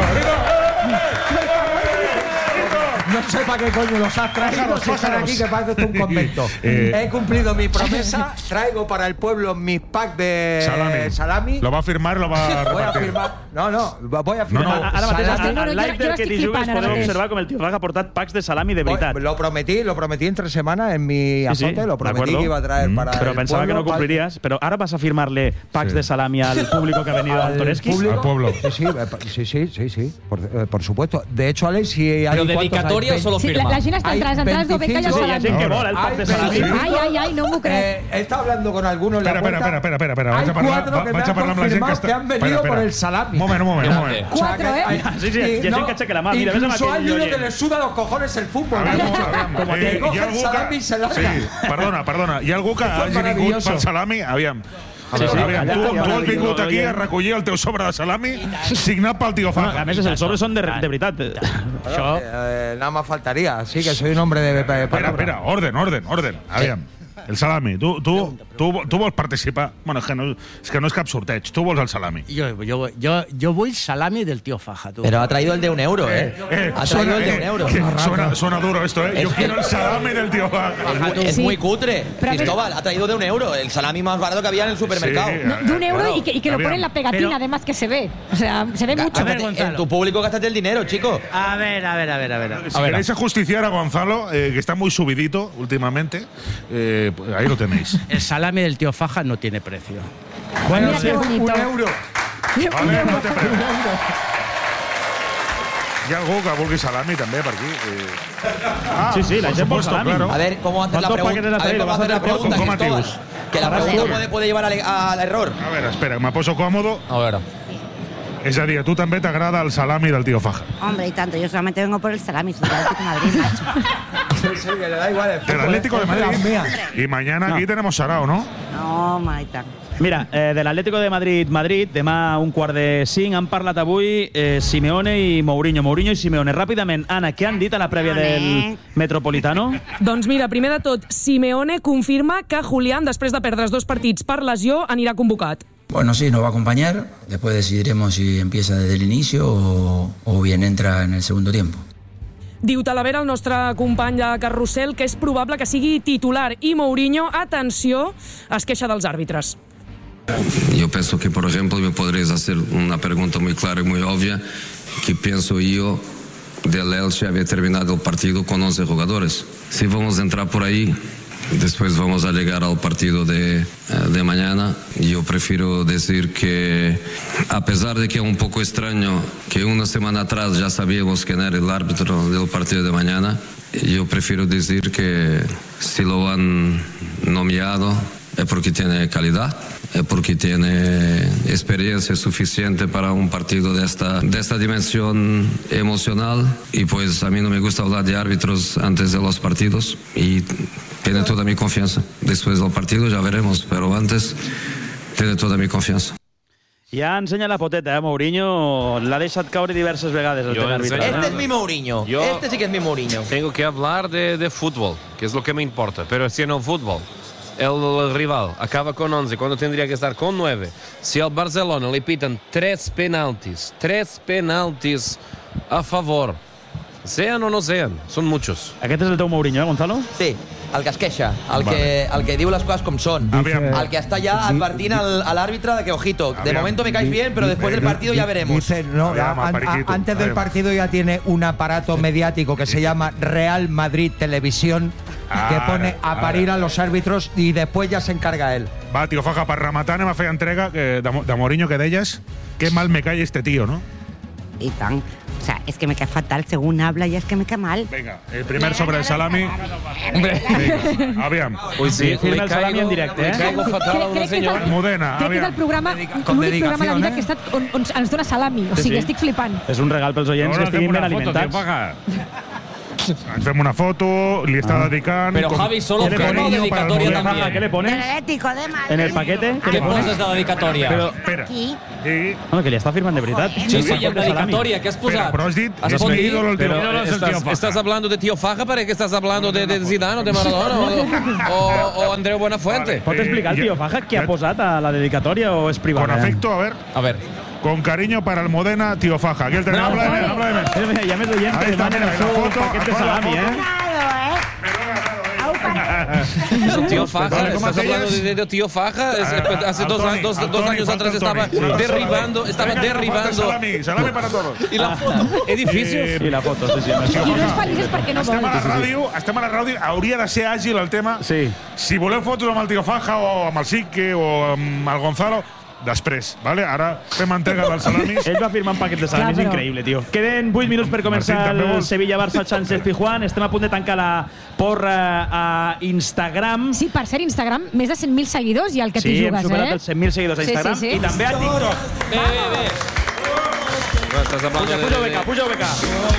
No sé para qué coño los has traído, si están aquí, que parece esto un convento. Eh, He cumplido mi promesa, traigo para el pueblo mis packs de salami. salami. Lo va a firmar, lo va a repartir. Voy a firmar. No, no, voy a firmar. No, no. Ara mateix, al no, no, live del que t'hi jugues, podeu observar com el Tío Faja ha portat packs de salami de veritat. Lo prometí, lo prometí entre semana en mi azote, sí, sí, lo prometí que iba a traer mm. para Pero pensaba que no cumplirías, pero ahora vas a firmarle packs sí. de salami al público que ha venido al Toreski. Al pueblo. Sí, sí, sí, sí, sí, por, eh, por supuesto. De hecho, Alex, si hay... ¿Pero dedicatoria o solo firma? La gent està entrant, entrant de beca i el salami. Hi ha gent que vol el pack de salami. Ai, ai, ai, no m'ho crec. Eh, he estado hablando con algunos en la puerta. Espera, espera, espera, espera. Hay cuatro que me han confirmado que han venido por el salami. Un moment, un moment, un moment. Cuatro, ¿eh? Sí, sí, hi ha gent que aixeca la mà. Incluso hay uno que le suda los cojones el fútbol. Como que coge el salami y se larga. Sí, perdona, perdona. Hi ha algú que hagi vingut pel salami? Aviam. Sí, sí, aviam, tu, tu has vingut aquí a recollir el teu sobre de salami signat pel Tío Faja. A més, els sobres són de, de veritat. Això... Eh, nada más faltaría. Sí, que soy un hombre de... Espera, espera, orden, orden, orden. Aviam. El salami, tu, tu, tu, tu vols participar? Bueno, és que, no, és que no és cap sorteig. Tu vols el salami. Yo, yo, yo, yo voy salami del Tío Faja. Tú. Pero ha traído el de un euro, ¿eh? eh ha traído suena, el de un eh, euro. Suena, suena duro esto, ¿eh? Yo quiero el salami del Tío Faja. Es, es sí. muy cutre. Pero Cristóbal, ha traído de un euro. El salami más barato que había en el supermercado. Sí, no, de un euro claro. y, que, y que lo ponen la pegatina, pero, además que se ve. O sea, se ve mucho. A ver, en tu público gástate el dinero, chico. A ver, a ver, a ver, a ver. Si a ver, queréis ajusticiar a Gonzalo, eh, que está muy subidito últimamente, eh, pues ahí lo tenéis. El salami del Tío Faja no tiene precio. Bueno, mira sí, qué bonito. Un euro. A ver, no te preocupes. Hi ha algú que vulgui salami també per aquí. Eh... Ah, sí, sí, la gent vol salami. Claro. A ver, ¿cómo hacer la pregunta? A ver, ¿cómo hacer la pregunta, Cristóbal? Que la pregunta puede, puede llevar al, al error. A ver, espera, me poso cómodo. A ver. És a dir, a tu també t'agrada el salami del Tío Faja. Hombre, y tanto, yo solamente vengo por el salami, soy del Atlético de Madrid, macho. Sí, sí, que le da igual el Del Atlético de Madrid. Y mañana no. aquí tenemos Sarao, ¿no? No, maita. Mira, eh, de l'Atlético de Madrid, Madrid, demà a un quart de cinc, han parlat avui eh, Simeone i Mourinho. Mourinho i Simeone. Ràpidament, Anna, què han dit a la prèvia del Metropolitano? Doncs mira, primer de tot, Simeone confirma que Julián, després de perdre els dos partits per lesió, anirà convocat. Bueno, sí, nos va a acompañar. Después decidiremos si empieza desde el inicio o, o bien entra en el segundo tiempo. Diu Talavera, el nostre company de carrusel, que és probable que sigui titular. I Mourinho, atenció, es queixa dels àrbitres. Yo pienso que, por ejemplo, me podréis hacer una pregunta muy clara y muy obvia, que pienso yo del Elche había terminado el partido con once jugadores. Si vamos a entrar por ahí, después vamos a llegar al partido de, de mañana. Yo prefiero decir que, a pesar de que es un poco extraño que una semana atrás ya sabíamos quién era el árbitro del partido de mañana, yo prefiero decir que si lo han nominado es porque tiene calidad, es porque tiene experiencia suficiente para un partido de esta, de esta dimensión emocional. Y pues a mí no me gusta hablar de árbitros antes de los partidos y tiene toda mi confianza. Después del partido ya veremos, pero antes tiene toda mi confianza. Ja ensenya la poteta, eh? Mourinho l'ha deixat caure diverses vegades el tema arbitral. Este es mi Mourinho. Yo este sí que es mi Mourinho. Tengo que hablar de, de fútbol, que es lo que me importa. Pero si en el fútbol el rival acaba con once cuando tendría que estar con nueve, si al Barcelona le pitan tres penaltis, tres penaltis a favor, sean o no sean, son muchos. Aquest és el teu Mourinho, eh, Gonzalo? Sí. el que es queixa, el que, el que diu les coses com són, el que està ja advertint a l'àrbitre de que, ojito, de momento me caes bien, pero después del partido ya veremos. Dice, no, antes del partido ya tiene un aparato mediático que se llama Real Madrid Televisión, que pone a parir a los árbitros y después ya se encarga él. Va, Tio Faja, per rematar anem a fer entrega de, de Mourinho, que deies, que mal me cae este tío, ¿no? Y tan. O sea, es que me cae fatal. Según habla, ya es que me cae mal. Venga, el primer sobre el salami. Venga, aviam. Uy, sí, firma el salami en directe, eh? Crec Modena, que és el programa, l'únic programa de la vida que ha estat on, on ens dona salami. O sigui, estic flipant. És un regal pels oients que estiguin ben alimentats. Ens fem una foto, li està dedicant... Però Javi, solo firma o dedicatòria també? ¿Qué le pones? Atlético de Madrid. En el paquete? ¿Qué poses de dedicatòria? Però, espera. Aquí. Bueno, que li està firmant de veritat. Sí, sí, i en dedicatòria, què has posat? Però has dit... Has mi ídolo, el Pero ídolo es el Tio Faja. ¿Estás hablando de Tio Faja? ¿Para qué estás hablando de, de Zidane o de Maradona? O, o Andreu Buenafuente. Pot explicar el Tio Faja què ha posat a la dedicatòria o és privada? Con afecto, a ver. A ver. Con cariño para el Modena, Tio Faja. Aquí el tenemos. Habla de mí, habla de mí. Ya me doy Ahí está, mira, la foto. Paquete salami, ¿eh? Tío Faja, estás hablando de, de Tío Faja. Es, hace dos, Antoni, dos, Antoni, dos años atrás estaba sí. derribando, estaba Venga, derribando. Salami, salami para todos. Y la foto, edificios. Eh, I la foto, sí, sí. I no és feliç perquè no estem vol. a la ràdio, estem a la ràdio, hauria de ser àgil el tema. Sí. Si voleu fotos amb el Tio Faja o amb el Sique o amb el Gonzalo, després, vale? Ara fem entrega dels salamis. Ell va firmar un paquet de salamis, és increïble, tio. Queden vuit minuts per començar el Sevilla-Barça Sánchez-Pizjuán. Estem a punt de tancar la porra a Instagram. Sí, per ser Instagram, més de cent mil seguidors i el que sí, t'hi jugues, eh? Sí, hem superat els cent mil seguidors a Instagram. Sí, sí, sí. I també a TikTok. Bé, bé, bé. Puja, puja, beca, puja, beca.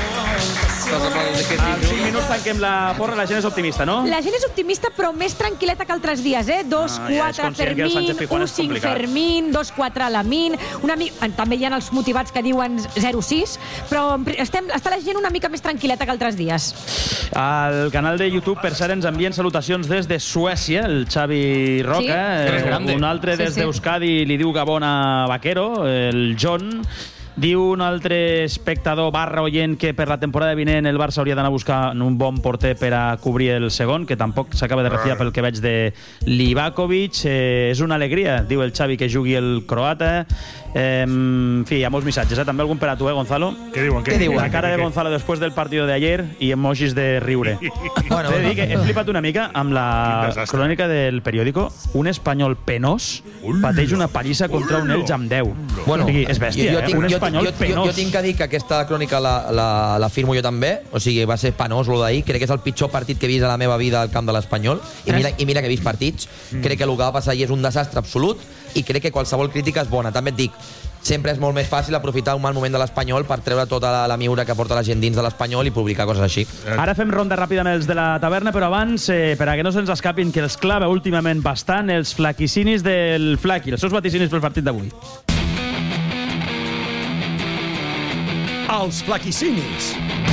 En cinc minuts tanquem la porra, la gent és optimista, no? La gent és optimista, però més tranquil·leta que altres dies, eh? dos quatre ah, ja Fermín, un cinc Fermín, dos quatre Lamine... Una mi... També hi ha els motivats que diuen zero sis, però estem, està la gent una mica més tranquil·leta que altres dies. Al canal de YouTube, per cert, ens envien salutacions des de Suècia, el Xavi Roca. Sí. Eh, un altre des sí, sí. d'Euskadi li diu Gabon a Vaquero, el John. Diu un altre espectador barra oient que per la temporada vinent el Barça hauria d'anar a buscar un bon porter per a cobrir el segon, que tampoc s'acaba de refiar pel que veig de Livakovic. Eh, és una alegria, diu el Xavi, que jugui el croata. Eh, en fi, hi ha molts missatges, eh? També algun per a tu, eh, Gonzalo? Què diuen? Què diuen? La cara de Gonzalo després del partido de ayer i emojis de riure. Bueno, he, que he flipat una mica amb la crònica del periòdico. Un espanyol penós pateix una pallissa contra un Elx amb deu. Bueno, o sigui, és bèstia, jo, jo tinc, eh? Un espanyol jo, jo, penós. Jo, jo tinc que dir que aquesta crònica la, la, la firmo jo també. O sigui, va ser penós, lo d'ahir. Crec que és el pitjor partit que he vist a la meva vida al camp de l'Espanyol. I mira, i mira que he vist partits. Crec que el que va passar ahir és un desastre absolut i crec que qualsevol crítica és bona. També et dic, sempre és molt més fàcil aprofitar un mal moment de l'Espanyol per treure tota la, la miura que porta la gent dins de l'Espanyol i publicar coses així. Ara fem ronda ràpida amb els de la taverna, però abans, eh, per a que no se'ns escapin, que els clava últimament bastant els flaquicinis del Flaqui, els seus vaticinis pel partit d'avui. Els flaquicinis.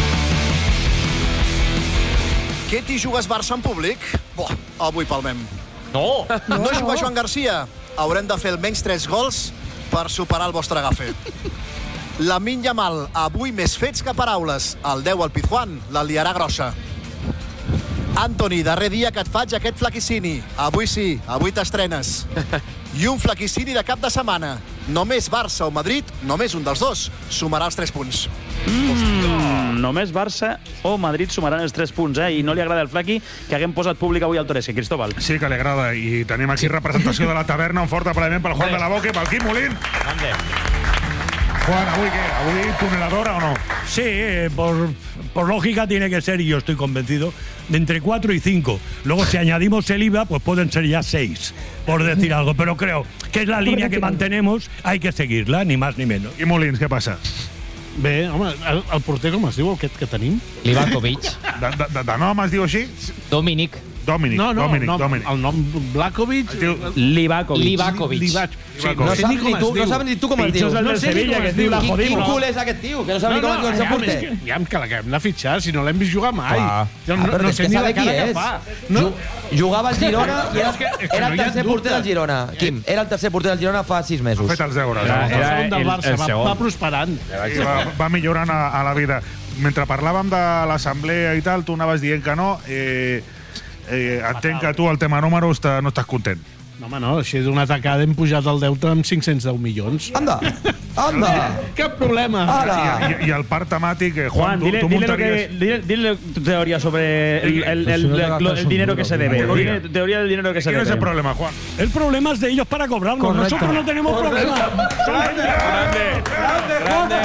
Què t'hi jugues Barça en públic? Boh, avui palmem. No! No, no juga Joan Garcia. Haurem de fer almenys tres gols per superar el vostre agafe. Lamine Yamal, avui més fets que paraules. El deu al Pizjuán, la liarà grossa. Antoni, darrer dia que et faig aquest flaquicini. Avui sí, avui t'estrenes. I un flaquicini de cap de setmana. Només Barça o Madrid, només un dels dos, sumarà els tres punts. Mm, només Barça o Madrid sumaran els tres punts, eh? I no li agrada el Flaqui que haguem posat públic avui al Toresque, Cristóbal. Sí que li agrada, i tenim aquí representació de la taverna, un fort aplaudiment pel Juan de la Boca i pel Quim Molín. Grande. Juan, ¿avui qué? ¿Avui tuneladora o no? Sí, eh, por, por lógica tiene que ser, y yo estoy convencido, de entre cuatro y cinco. Luego, si añadimos el I V A, pues pueden ser ya seis, por decir algo. Pero creo que es la línea que mantenemos, hay que seguirla, ni más ni menos. I Molins, què passa? Bé, home, el, el porter com es diu, aquest que tenim? Livakovic. De, de, de, de nom es diu així? Dominic. Dominic, no, no, Dominic, no, Dominic. El nom Blakovic... Livakovic. Livakovic. Livakovic. Sí, no, saps ni tu, no saps ni tu com es diu. Pitjor és el del Sevilla, que es diu la Jodimo. Quin cul és aquest tio? Que no sap ni com es diu el seu porter. Ja, que l'hem de fitxar, si no l'hem vist jugar mai. No, no sé ni la cara que fa. Jugava al Girona i era el tercer porter del Girona. Quim, era el tercer porter del Girona fa sis mesos. Ha fet els deures. Era el del Barça, va prosperant. Va millorant a la vida. Mentre parlàvem de l'assemblea i tal, tu anaves dient que no... eh, entenc que tu el tema números no estàs content. No, home, no, així d'una tacada hem pujat el deute amb cinc-cents deu milions. Anda, anda. Cap problema. I, i, I el part temàtic, eh, Juan, Juan, tu, dile, tu dile, lo montaries... que, dile, dile tu teoría sobre el, el, el, el, el dinero que se debe. Dile tu teoría del dinero que se debe. ¿Quién es el problema, Juan? El problema es de ellos para cobrarlo. Correcto. Nosotros no tenemos Correcto. problema. ¡Grande! ¡Grande! ¡Grande!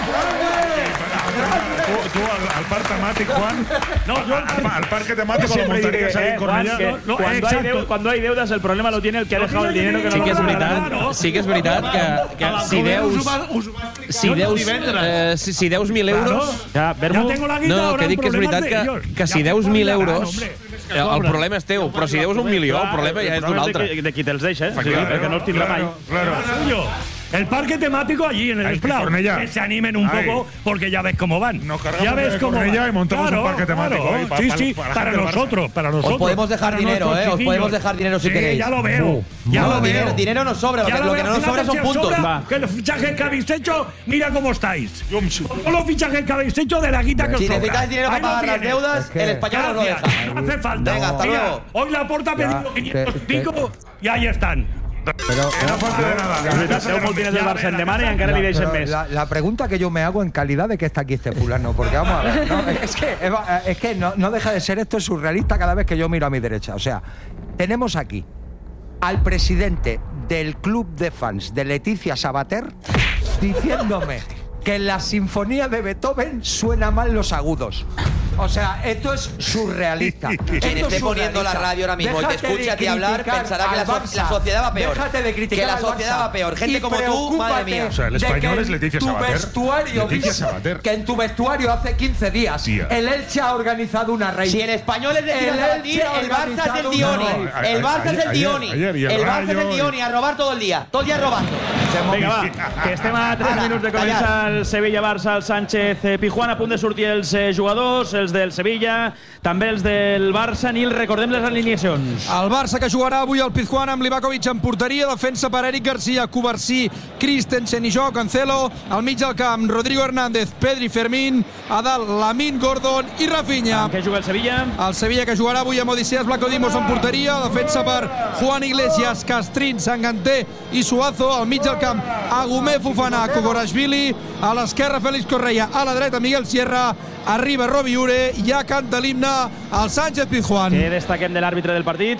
Tu, tu al, al parc temàtic, Juan, no, yo, al, al parque temático lo montarías ahí en Cornellà. Que no, cuando, hay deu, cuando hay deudas, el problema lo tiene el que ha dejado el dinero. Que Sí no que és lo veritat, sí que és veritat que, que si deus... Si deus, eh, si, si deus mil euros... Ja, ya tengo la guita, No, ahora que dic que és veritat problemas de que, ellos. que si Ya deus me mil pagarán, euros, hombre. eh, el problema és teu, però si deus un milió, el problema ja és d'un altre. De, de qui te'ls deixa, eh? Claro, Perquè no els tindrà mai. Claro, claro. El parque temático allí en el Ahí, Esplau. Cornellà. Que se animen un Ahí. poco porque ya ves cómo van. Nos cargamos ya ves de cómo Cornellà van. y montamos claro, un parque temático claro. ahí pa- sí, pa- sí, para la para gente del Barça. nosotros, para nosotros. Os podemos dejar para dinero, nuestros ¿eh? Os chiquillos. podemos dejar dinero si sí, queréis. ya lo veo. Uh, ya no, lo dinero, veo. dinero nos sobra, lo Ya que, lo que veo. no nos sobra son Si os puntos. sobra, Va. Que los fichajes que habéis hecho, mira cómo estáis. Todos los fichajes que habéis hecho de la guita que os Si sobra. necesitáis dinero para Ahí lo pagar las tienes. deudas, Es que- el español no lo deja. Gracias, no hace falta. Venga, hasta Mira, luego. Hoy la Porta ha pedido Ya, quinientos que- pico y ahí están. Pero, Que no falta de nada. És veritat, seu molt diners del Barça en demana i encara li deixen Pero més. la, la pregunta que yo me hago en calidad de que está aquí este fulano, porque vamos a ver, ¿no? es que, es que no, no deja de ser esto surrealista cada vez que yo miro a mi derecha. O sea, tenemos aquí al presidente del club de fans de Leticia Sabater diciéndome que en la sinfonía de Beethoven suena mal los agudos. O sea, esto es surrealista. Quien Esto esté es poniendo la surrealista. radio ahora mismo y te Déjate de escuche a ti hablar, criticar pensará que la, al so- Barça. la sociedad va peor. Déjate de criticar Que la al sociedad Barça. va peor. Gente Y como tú, preocúpate madre mía. O sea, el de español que es Leticia tu Sabater. vestuario, Leticia dice Sabater. que en tu vestuario hace quince días Tía. el Elche ha organizado una reina. Si el español es de El Sabatir, Elche ha el Barça es el organizado Dioni. una reina. El Barça es el Ayer- Dioni. ayer y el El Barça es Rayo el y- Dioni, a robar todo el día. Todo el día robando. Vinga, va, que estem a tres Ara, minuts de començar el Sevilla-Barça, el Sánchez-Pijuán, a punt de sortir els eh, jugadors, els del Sevilla, també els del Barça. Nil, recordem les alineacions. El Barça que jugarà avui al Pizjuán amb Livakovic en porteria, defensa per Eric Garcia, Covarsí, Christensen i Jo Cancelo, al mig del camp Rodrigo Hernández, Pedri, Fermín, a dalt Lamine, Gordon i Rafinha. Amb què juga el Sevilla? El Sevilla que jugarà avui amb Odisseias Blacodimos en porteria, defensa per Juan Iglesias, Castrín, Sanganté i Suazo, al mig del camp Agumé, Fofana, Kokorashvili, a l'esquerra Félix Correia, a la dreta Miguel Sierra, arriba Roviure, ja canta l'himne al Sánchez Pizjuán. Què destaquem de l'àrbitre del partit?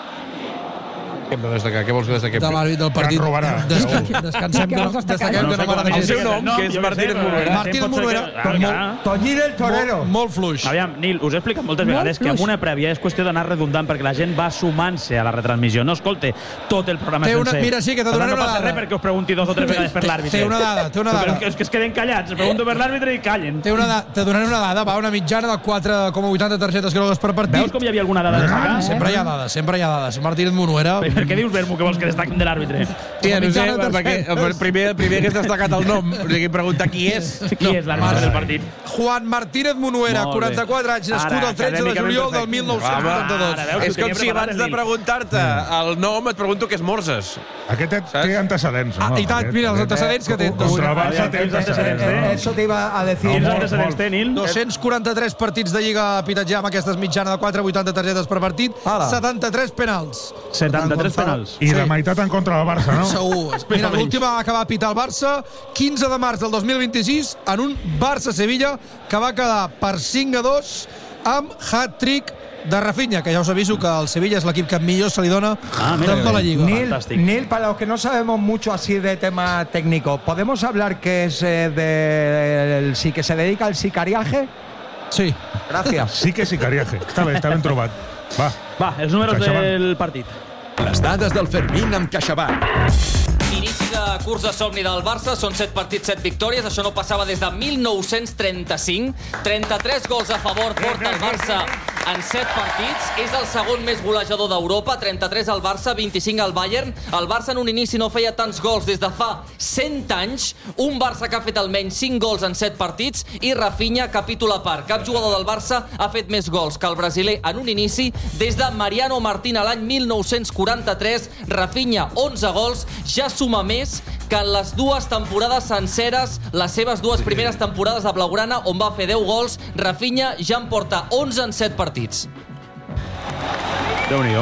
Què hem de destacar? Què vols que destaquem? De l'àrbit del partit. Que en robarà. Desca- Descansem que no, destaquem que no m'agrada El gens. seu nom, que és Martínez Monuera. Martínez Monuera. Ah, clar. Toñín el torero. Molt, molt fluix. Aviam, Nil, us he explicat moltes vegades que amb una prèvia és qüestió d'anar redundant perquè la gent va sumant-se a la retransmissió. No escolte tot el programa Té una- sencer. mira, sí, que te donaré no una passa dada. res perquè us pregunti dos o tres vegades per Té- l'àrbitre. té una dada, té una dada. Però és que es queden callats. Pregunto per l'àrbitre i callen. Té una da- te donaré una dada, va, una mitjana de quatre coma vuitanta targetes grogues per partit. Veus com hi havia alguna dada a destacar? Sempre hi ha dades, sempre hi ha dades. Martínez Monuera. Per què dius, Vermo, que vols que destaquen de l'àrbitre? Tia, no sé, mitjana de perquè targetes. el primer, el primer que has destacat el nom, o sigui, pregunta qui és. Qui és l'àrbitre del partit? Juan Martínez Monuera, Molt bé. quaranta-quatre anys, nascut Ara, el tretze de acadèmicament juliol del perfecte. mil nou-cents vuitanta-dos. Ara, veus, És ho com teníem si preparat, abans de Nil. preguntar-te el nom et pregunto què és Morses. Aquest té, té antecedents, no? Ah, i tant, Aquest- mira, els aquest- antecedents que té. Contra el Barça Aviam, té quins antecedents antecedents, té? no? Eso te iba a decir. Quins molt, antecedents molt. té, Nil? dos-cents quaranta-tres partits de Lliga a Pitatjà amb aquestes mitjanes de quatre coma vuitanta targetes per partit, Ala. setanta-tres penals. setanta-tres penals. I la meitat en contra del Barça, no? Segur. Mira, l'última va acabar a pitar el Barça quinze de març del dos mil vint-i-sis en un Barça-Sevilla que va quedar per cinc a dos amb hat-trick de Rafinha, que ya os aviso que el Sevilla es l'equip que millor se li dona Ah, mira de tota la Lliga. Neil, Fantástico. Neil, para los que no sabemos mucho así de tema técnico, ¿podemos hablar que es eh, del sí que se dedica al sicariaje? Sí. Gracias. Sí que sicariaje. Està bé, està ben trobat. Va. Va, els números CaixaBank. del partit. Les dades del Fermín amb CaixaBank. Inici de curs de somni del Barça, són set partits, set victòries, això no passava des de mil nou-cents trenta-cinc. trenta-tres gols a favor porta el Barça en set partits, és el segon més golejador d'Europa, trenta-tres al Barça, vint-i-cinc al Bayern. El Barça en un inici no feia tants gols des de fa cent anys, un Barça que ha fet almenys cinc gols en set partits i Rafinha capítol a part. Cap jugador del Barça ha fet més gols que el brasiler en un inici des de Mariano Martín a l'any mil nou-cents quaranta-tres. Rafinha, onze gols, ja suma més que en les dues temporades senceres, les seves dues primeres temporades de Blaugrana, on va fer deu gols. Rafinha ja en porta onze en set partits. Déu-n'hi-do.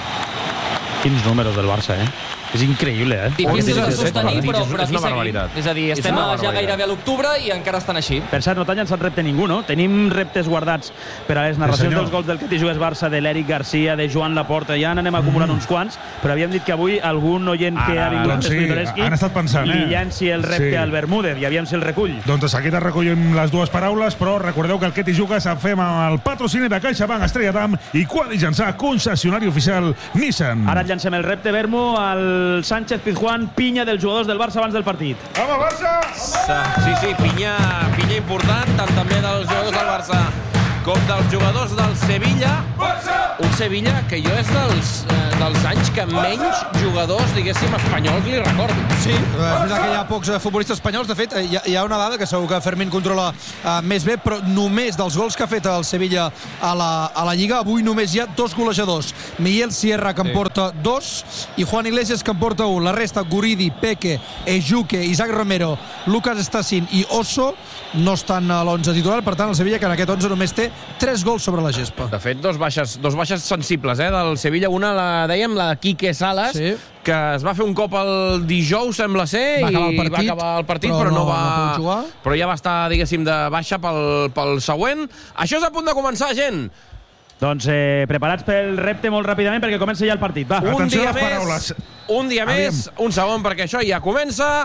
Quins números del Barça, eh? És increïble, eh? Difícil de sostenir, però, però és aquí una barbaritat. seguim. És a dir, estem ja gairebé a l'octubre i encara estan així. Per cert, no t'ha llançat repte ningú, no? Tenim reptes guardats per a les narracions dels gols del que t'hi jugues Barça, de l'Eric Garcia, de Joan Laporta. Ja n'anem acumulant uns quants, però havíem dit que avui algun oient que ha vingut doncs sí, Escritoresqui han estat pensant, li eh? llanci el repte Sí. al Bermúdez i aviam si el recull. Doncs aquí te recollim les dues paraules, però recordeu que el que t'hi jugues el fem amb el patrocini de CaixaBank Estrella Damm i Quadi Llançà, concessionari oficial Nissan. Ara et llancem el repte, Bermu, al Sánchez Pizjuán, pinya dels jugadors del Barça abans del partit. Vamos, Barça! Sí, sí, pinya, pinya important, tant també dels jugadors del Barça com dels jugadors del Sevilla. Un Sevilla que jo és dels, eh, dels anys que menys jugadors, diguéssim, espanyols li recordo. Sí, és veritat que hi ha pocs eh, futbolistes espanyols. De fet, eh, hi ha, hi ha una dada que segur que Fermín controla eh, més bé, però només dels gols que ha fet el Sevilla a la, a la Lliga, avui només hi ha dos golejadors. Miguel Sierra, que en porta dos, i Juan Iglesias, que en porta un. La resta, Guridi, Peque, Ejuke, Isaac Romero, Lucas Estacín i Osso, no estan a l'onze titular. Per tant, el Sevilla, que en aquest onze només té tres gols sobre la gespa. De fet, dos baixes, dos baixes sensibles, eh, del Sevilla. Una, la dèiem, la de Quique Salas, sí, que es va fer un cop el dijous, sembla ser, va acabar el i partit, va acabar el partit, però, però no, no va... no jugar. Però ja va estar, diguéssim, de baixa pel, pel següent. Això és a punt de començar, gent. Doncs eh, preparats pel repte molt ràpidament perquè comença ja el partit. Va, un atenció dia a les més, paraules. un dia Aviam. més, un segon, perquè això ja comença.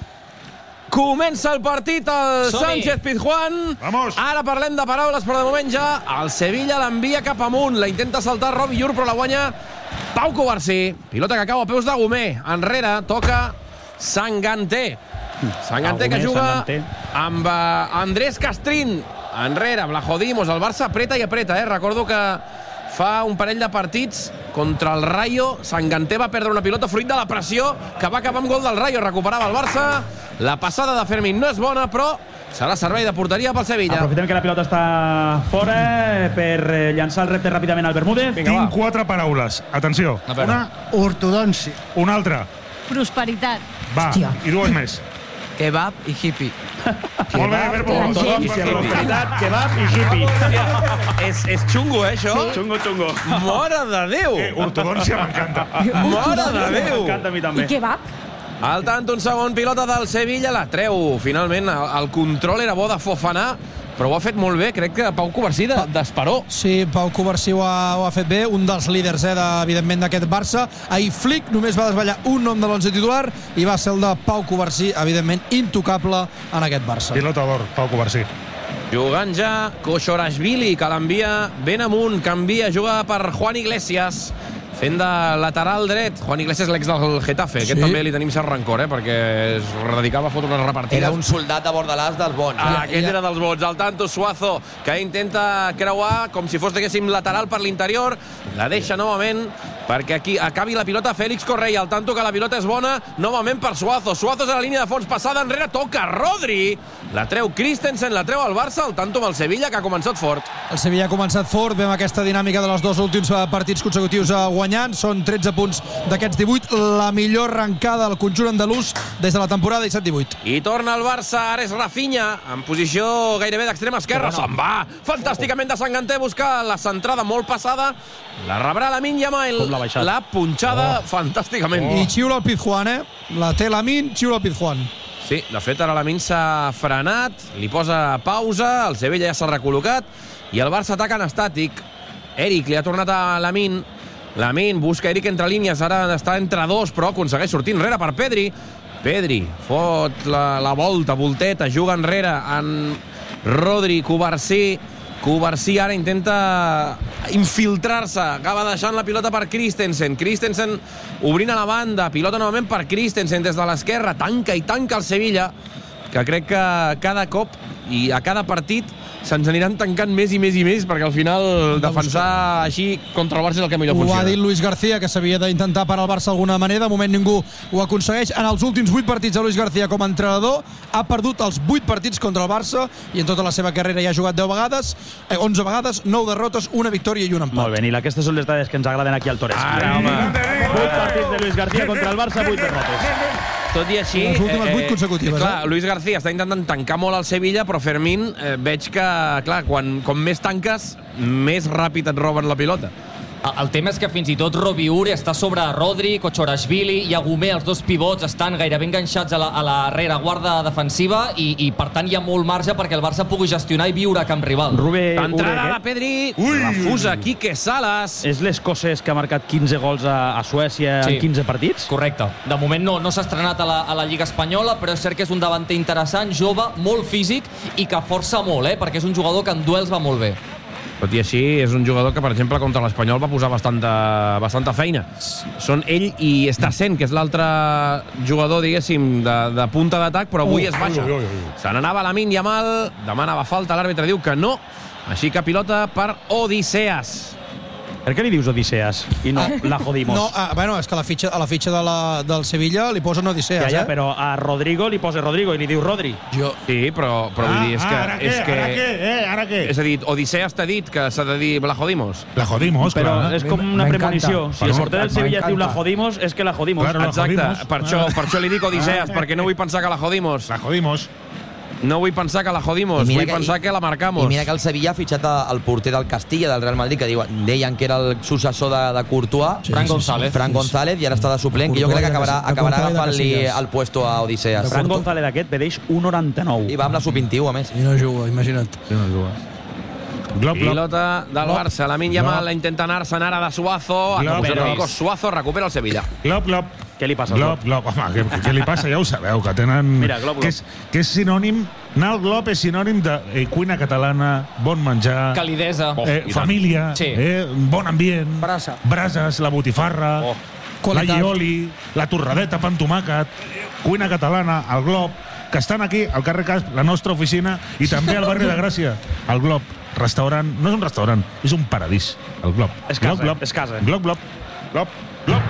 Comença el partit al Sánchez Pizjuán. Vamos. Ara parlem de paraules, però de moment ja el Sevilla l'envia cap amunt. La intenta saltar Robi Llur, però la guanya Pau Covarsí. Pilota que cau a peus de Gomé. Enrere toca Sanganté. Sanganté que juga amb uh, Andrés Castrín. Enrere, Blajodimos. El Barça apreta i apreta, eh? Recordo que fa un parell de partits contra el Rayo, Sanganté va perdre una pilota fruit de la pressió que va acabar amb gol del Rayo. Recuperava el Barça. La passada de Fermín no és bona, però serà servei de porteria pel Sevilla. Aprofitem que la pilota està fora per llançar el repte ràpidament al Bermúdez. Vinga, Tinc va. quatre paraules. Atenció. Una, ortodòncia. Una altra. Prosperitat. Va, Hòstia. i dues més. Kebab i hippie. Molt bé, Bermú. Prosperitat, kebab i hippie. És, és xungo, eh, això? Sí. Xungo, xungo. Mare de Déu! Eh, ortodòncia m'encanta. Mare de Déu! M'encanta a mi també. I kebab? Al tant, un segon, pilota del Sevilla, la treu. Finalment, el, el control era bo de Fofana, però ho ha fet molt bé, crec que Pau Covarsí d'Esperó. Sí, Pau Covarsí ho ha, ho ha fet bé, un dels líders, eh, de, evidentment, d'aquest Barça. Ahir Flick només va desvetllar un nom de l'onze titular i va ser el de Pau Covarsí, evidentment, intocable en aquest Barça. Pilota d'or, Pau Covarsí. Jugant ja Koshorashvili, que l'envia ben amunt, canvia, juga per Juan Iglesias, fent de lateral dret. Juan Iglesias, l'ex del Getafe. Aquest Sí. també li tenim cert rancor, eh, perquè es dedicava a fotre unes repartides. Era un soldat de Bordalàs dels bons. Ah, aquest era dels bons. Al tanto, Suazo, que intenta creuar com si fos, diguéssim, lateral per l'interior. La deixa novament perquè aquí acabi la pilota Félix Correia. Al tanto que la pilota és bona, novament per Suazo. Suazo és a la línia de fons, passada enrere, toca Rodri. La treu Christensen, la treu al Barça, al tanto amb el Sevilla, que ha començat fort. El Sevilla ha començat fort, veiem aquesta dinàmica de els dos últims partits consecutius guanyant. Són tretze punts d'aquests divuit, la millor arrencada del conjunt andalús des de la temporada disset divuit. I torna el Barça, ara és Rafinha, en posició gairebé d'extrema esquerra. Però no. Se'n va, fantàsticament de Sanganté, busca la centrada molt passada. La rebrà Lamine Yamal, la punxada oh. fantàsticament. Oh. I xiula el Pizjuán, eh? La té Lamine, xiula el Pizjuán. Sí, de fet, ara Lamine s'ha frenat, li posa pausa, el Sevilla ja s'ha recol·locat i el Barça ataca en estàtic. Eric li ha tornat a Lamine. Lamine busca Eric entre línies, ara està entre dos, però aconsegueix sortir enrere per Pedri. Pedri fot la, la volta, volteta, juga enrere en Rodri, Covarsí. Covarsí ara intenta infiltrar-se, acaba deixant la pilota per Christensen. Christensen obrint a la banda, pilota novament per Christensen des de l'esquerra, tanca i tanca el Sevilla, que crec que cada cop i a cada partit se'ns aniran tancant més i més i més, perquè al final defensar així contra el Barça és el que millor funciona. Ho ha dit Luis García, que s'havia d'intentar parar el Barça d'alguna manera. De moment ningú ho aconsegueix. En els últims vuit partits de Luis García com a entrenador ha perdut els vuit partits contra el Barça i en tota la seva carrera ja ha jugat deu vegades, eh, onze vegades, nou derrotes, una victòria i un empat. Molt bé, Nil, aquestes són les dades que ens agraden aquí al Torres. Ah, home. vuit partits de Luis García contra el Barça, vuit derrotes. Tot i així... Les últimes vuit consecutives. Clar, eh? Luis García està intentant tancar molt el Sevilla, però Fermín eh, veig que, clar, quan, com més tanques, més ràpid et roben la pilota. El tema és que fins i tot Roviure està sobre Rodri, Kochorashvili i Agumé, els dos pivots, estan gairebé enganxats a la, a la rereguarda defensiva i, i per tant hi ha molt marge perquè el Barça pugui gestionar i viure a camp rival. Rubé, Entrada de Pedri, refusa Quique Salas. És l'escocès que ha marcat quinze gols a, a Suècia sí. en quinze partits? Correcte. De moment no, no s'ha estrenat a la, a la Lliga Espanyola, però és cert que és un davanter interessant, jove, molt físic i que força molt, eh? perquè és un jugador que en duels va molt bé. Tot i així, és un jugador que, per exemple, contra l'Espanyol va posar bastanta, bastanta feina. Són ell i Stassen, que és l'altre jugador, diguéssim, de, de punta d'atac, però avui es baixa. Se n'anava Lamine Yamal, demanava falta, l'àrbitre diu que no. Així que pilota per Odisseas. Per què li dius Odisseas i no la Jodimos? No, ah, bueno, és que a la fitxa, a la fitxa de la, del Sevilla li posen Odisseas, ja, ja, eh? però a Rodrigo li posa Rodrigo i li diu Rodri. Jo. Sí, però, però ah, vull dir, és que... Ah, ara és què? que, ara què? Eh, ara què? És a dir, Odisseas t'ha dit que s'ha de dir la Jodimos. La Jodimos, però clar. és com una premonició. Si el porter del Sevilla diu la Jodimos, és que la Jodimos. Claro, la Exacte, jodimos. per això, per això li dic Odisseas, perquè no vull pensar que la Jodimos. La Jodimos. No vull pensar que la jodimos, vull que, pensar que la marcamos. I mira que el Sevilla ha fitxat el porter del Castilla, del Real Madrid, que diuen, deien que era el successor de, de Courtois, sí, Fran González. Sí, Fran González, i ara està de suplent, que jo crec que acabarà, acabarà agafant-li el puesto a Odisseas. Fran González aquest pedeix un noranta-nou. I va amb la sub vint-i-u, a més. I no juga, imagina't. Sí, no juga. Glop, glop. Pilota del glop. Barça, Lamine Yamal la intenta anar-se'n ara de Suazo, recupera Suazo, recupera el Sevilla. Glop, glop. Què li passa al glop? Glop, glop. Home, què, què li passa? Ja ho sabeu, que tenen... Mira, glop, glop. Que és, que és sinònim... Anar al glop és sinònim de eh, cuina catalana, bon menjar... Calidesa. Oh, eh, família, sí. eh, bon ambient... Brasa. Brases, la botifarra, oh. la llioli, la torradeta, pa amb tomàquet, cuina catalana, el glop, que estan aquí, al carrer Casp, la nostra oficina, i també al barri de Gràcia, el glop. Restaurant, no és un restaurant, és un paradís, el glop. És casa, glop, glop. és casa. Glop, glop, glop, glop.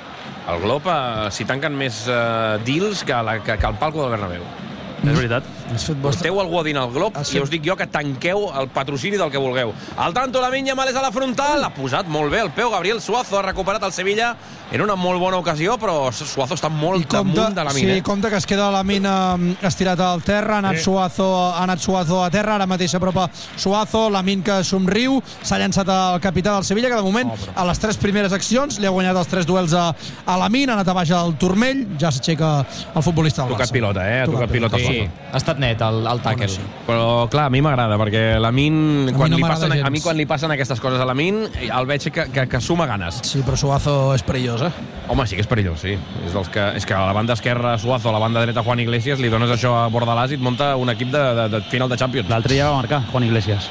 El Glob eh, s'hi tanquen més eh, deals que, la, que, que el palco del Bernabéu. És veritat. Porteu algú a dir al Glob i us dic jo que tanqueu el patrocini del que vulgueu. Al tanto, Lamine Yamal és a la frontal, ha posat molt bé el peu, Gabriel Suazo ha recuperat el Sevilla en una molt bona ocasió, però Suazo està molt compte, damunt de Lamine. Sí, compte que es queda Lamine estirat al terra, ha anat, sí. Suazo, ha anat Suazo a terra, ara mateix s'apropa Suazo, Lamine que somriu, s'ha llançat el capità del Sevilla, que de moment, oh, però... a les tres primeres accions, li ha guanyat els tres duels a, a Lamine, ha anat a baix al turmell, ja s'aixeca el futbolista del Barça. Ha tocat pilota, eh? Ha tocat, tocat pilota. Sí, ha estat net el, el tàquel. Bueno, sí. Però, clar, a mi m'agrada, perquè Lamine, quan, no li passen, a mi quan li passen aquestes coses a Lamine, el veig que, que, que suma ganes. Sí, però Suazo és perillós, eh? Home, sí que és perillós, sí. És, dels que, és que a la banda esquerra Suazo, a la banda dreta Juan Iglesias, li dones això a Bordalàs i et munta un equip de, de, de final de Champions. L'altre ja va marcar, Juan Iglesias.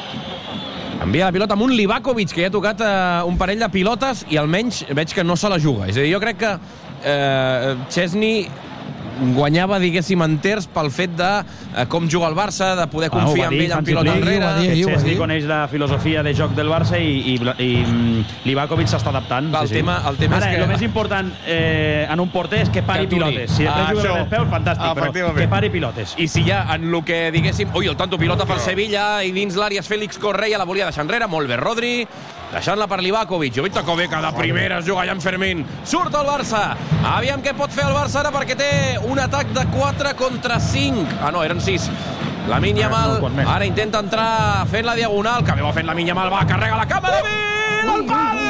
Envia la pilota amb un Livakovic, que ja ha tocat eh, un parell de pilotes i almenys veig que no se la juga. És a dir, jo crec que eh, Chesney guanyava, diguéssim, enters pel fet de eh, com juga el Barça, de poder confiar ah, en ell en pilota enrere. Que Chesney coneix la filosofia de joc del Barça i, i, i Livakovic s'està adaptant. Va, el, sí, tema, el tema Ara, és que... el més important eh, en un porter és que pari que pilotes. Si després ah, juga amb els peus, fantàstic, però que pari pilotes. I si ja en el que, diguéssim... Ui, el tanto pilota per Sevilla i dins l'àrea Félix Correia la volia deixar enrere. Molt bé, Rodri. Deixant-la per Livakovic. Jovita Kovac de primeres juga allà amb Fermín. Surt el Barça. Aviam què pot fer el Barça ara perquè té un atac de quatre contra cinc. Ah, no, eren sis. Lamine Yamal ara intenta entrar fent la diagonal. Que bé ho ha fet Lamine Yamal. Va, carrega la cama. Lamine! El pal!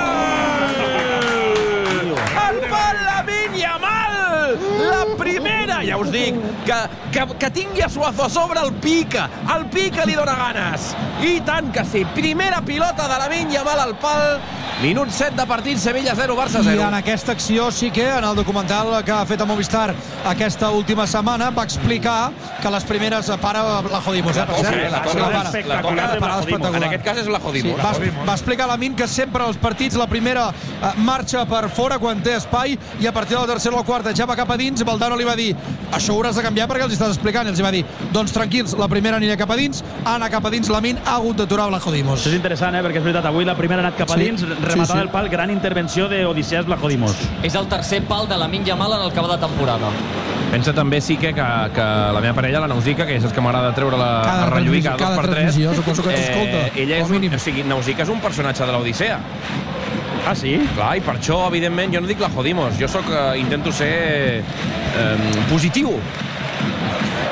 El pal, Lamine Yamal! La primera, ja us dic, que, que, que tingui a Suazo a sobre el pica. El pica li dona ganes. I tant que sí. Primera pilota de Lamine Yamal al pal. Minut set de partit, Sevilla zero, Barça zero. I en aquesta acció sí que, en el documental que ha fet a Movistar aquesta última setmana, va explicar que les primeres... Para la jodimos, eh? Per cert. La toca espectacular. En aquest cas és la jodimos. Sí, va, va explicar Lamine que sempre als partits la primera eh, marxa per fora quan té espai i a partir de la tercera o la quarta ja va cap a dins. Valdano li va dir, això ho hauràs de canviar perquè els estàs explicant. I els va dir, doncs tranquils, la primera anirà cap a dins, ha anat cap a dins, Lamine ha hagut d'aturar la jodimos. Això és interessant, eh? Perquè és veritat, avui la primera ha anat cap a dins, sí. Rematada sí, sí. el pal, gran intervenció d'Odisseas Blajodimos. És el tercer pal de Lamine Yamal en el que va de temporada. Pensa també, sí, que, que, que la meva parella, la Nausica, que és el que m'agrada treure-la a relluir cada dos per tres, suposo que t'escolta. Eh, ella és un, o sigui, Nausica és un personatge de l'Odissea. Ah, sí? Clar, i per això, evidentment, jo no dic la jodimos, jo soc, eh, intento ser eh, positiu.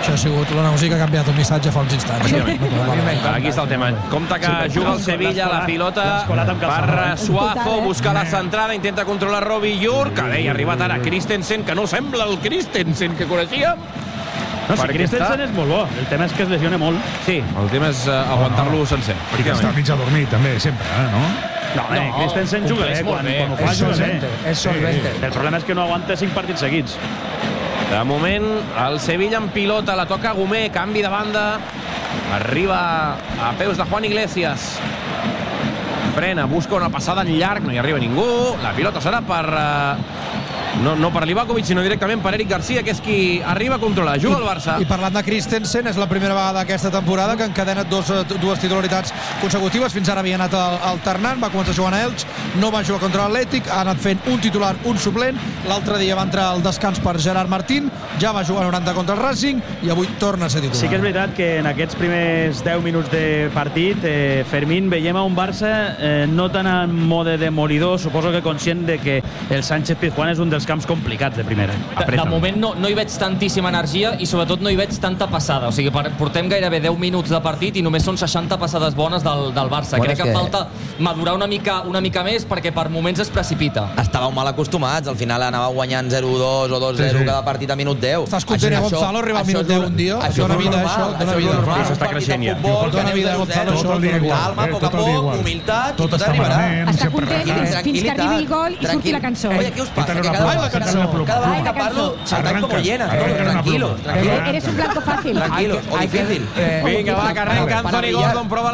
Això ha sigut la negoci que ha canviat el missatge fa uns instants. Aquí està el tema. Compte que juga el Sevilla, la pilota per Suazo, busca la centrada, intenta controlar Robbie York, que deia, ha arribat ara Christensen, que no sembla el Christensen que coneixíem. No, si Christensen és molt bo, el tema és que es lesiona molt. Sí, el tema és aguantar-lo sencer. I que està mig a dormir, també, sempre, no? No, eh, Christensen juga bé, quan ho fa, juga bé. És solvente. El problema és que no aguanta cinc partits seguits. De moment, el Sevilla en pilota, la toca Gomé, canvi de banda, arriba a peus de Juan Iglesias, frena, busca una passada en llarg, no hi arriba ningú, la pilota serà per... No, no per Livakovic, sinó directament per Eric Garcia, que és qui arriba a controlar. Juga el Barça. I parlant de Christensen, és la primera vegada aquesta temporada que encadena dos, dues titularitats consecutives. Fins ara havia anat alternant, va començar jugant a Elx, no va jugar contra l'Atlètic, ha anat fent un titular, un suplent. L'altre dia va entrar al descans per Gerard Martín, ja va jugar noranta contra el Racing i avui torna a ser titular. Sí que és veritat que en aquests primers deu minuts de partit, eh, Fermín, veiem a un Barça eh, no tan en mode demolidor, suposo que conscient de que el Sánchez Pizjuán és un dels camps complicats de primera. De, de moment no, no hi veig tantíssima energia i sobretot no hi veig tanta passada. O sigui, portem gairebé deu minuts de partit i només són seixanta passades bones del, del Barça. Bueno, Crec que, que falta madurar una mica, una mica més perquè per moments es precipita. Estàveu mal acostumats, al final anava guanyant zero dos o dos zero sí, sí. cada partit a minut deu. Estàs content a Gonzalo arribar a minut deu un dia? Això dona vida, això. Dona vida. Això està creixent ja. Dona vida, Gonzalo, això. Calma, a poc a poc, humilitat, tot arribarà. Està content fins que arribi el gol i surti la cançó. Oye, què us passa? Que cada cançó. Cada vez que parlo, saltáis como llenas. Tranquilo, tranquilo. Eres un blanco fácil. Tranquilo, o difícil. Vinga, va, que arrenca Anthony Gordon, prova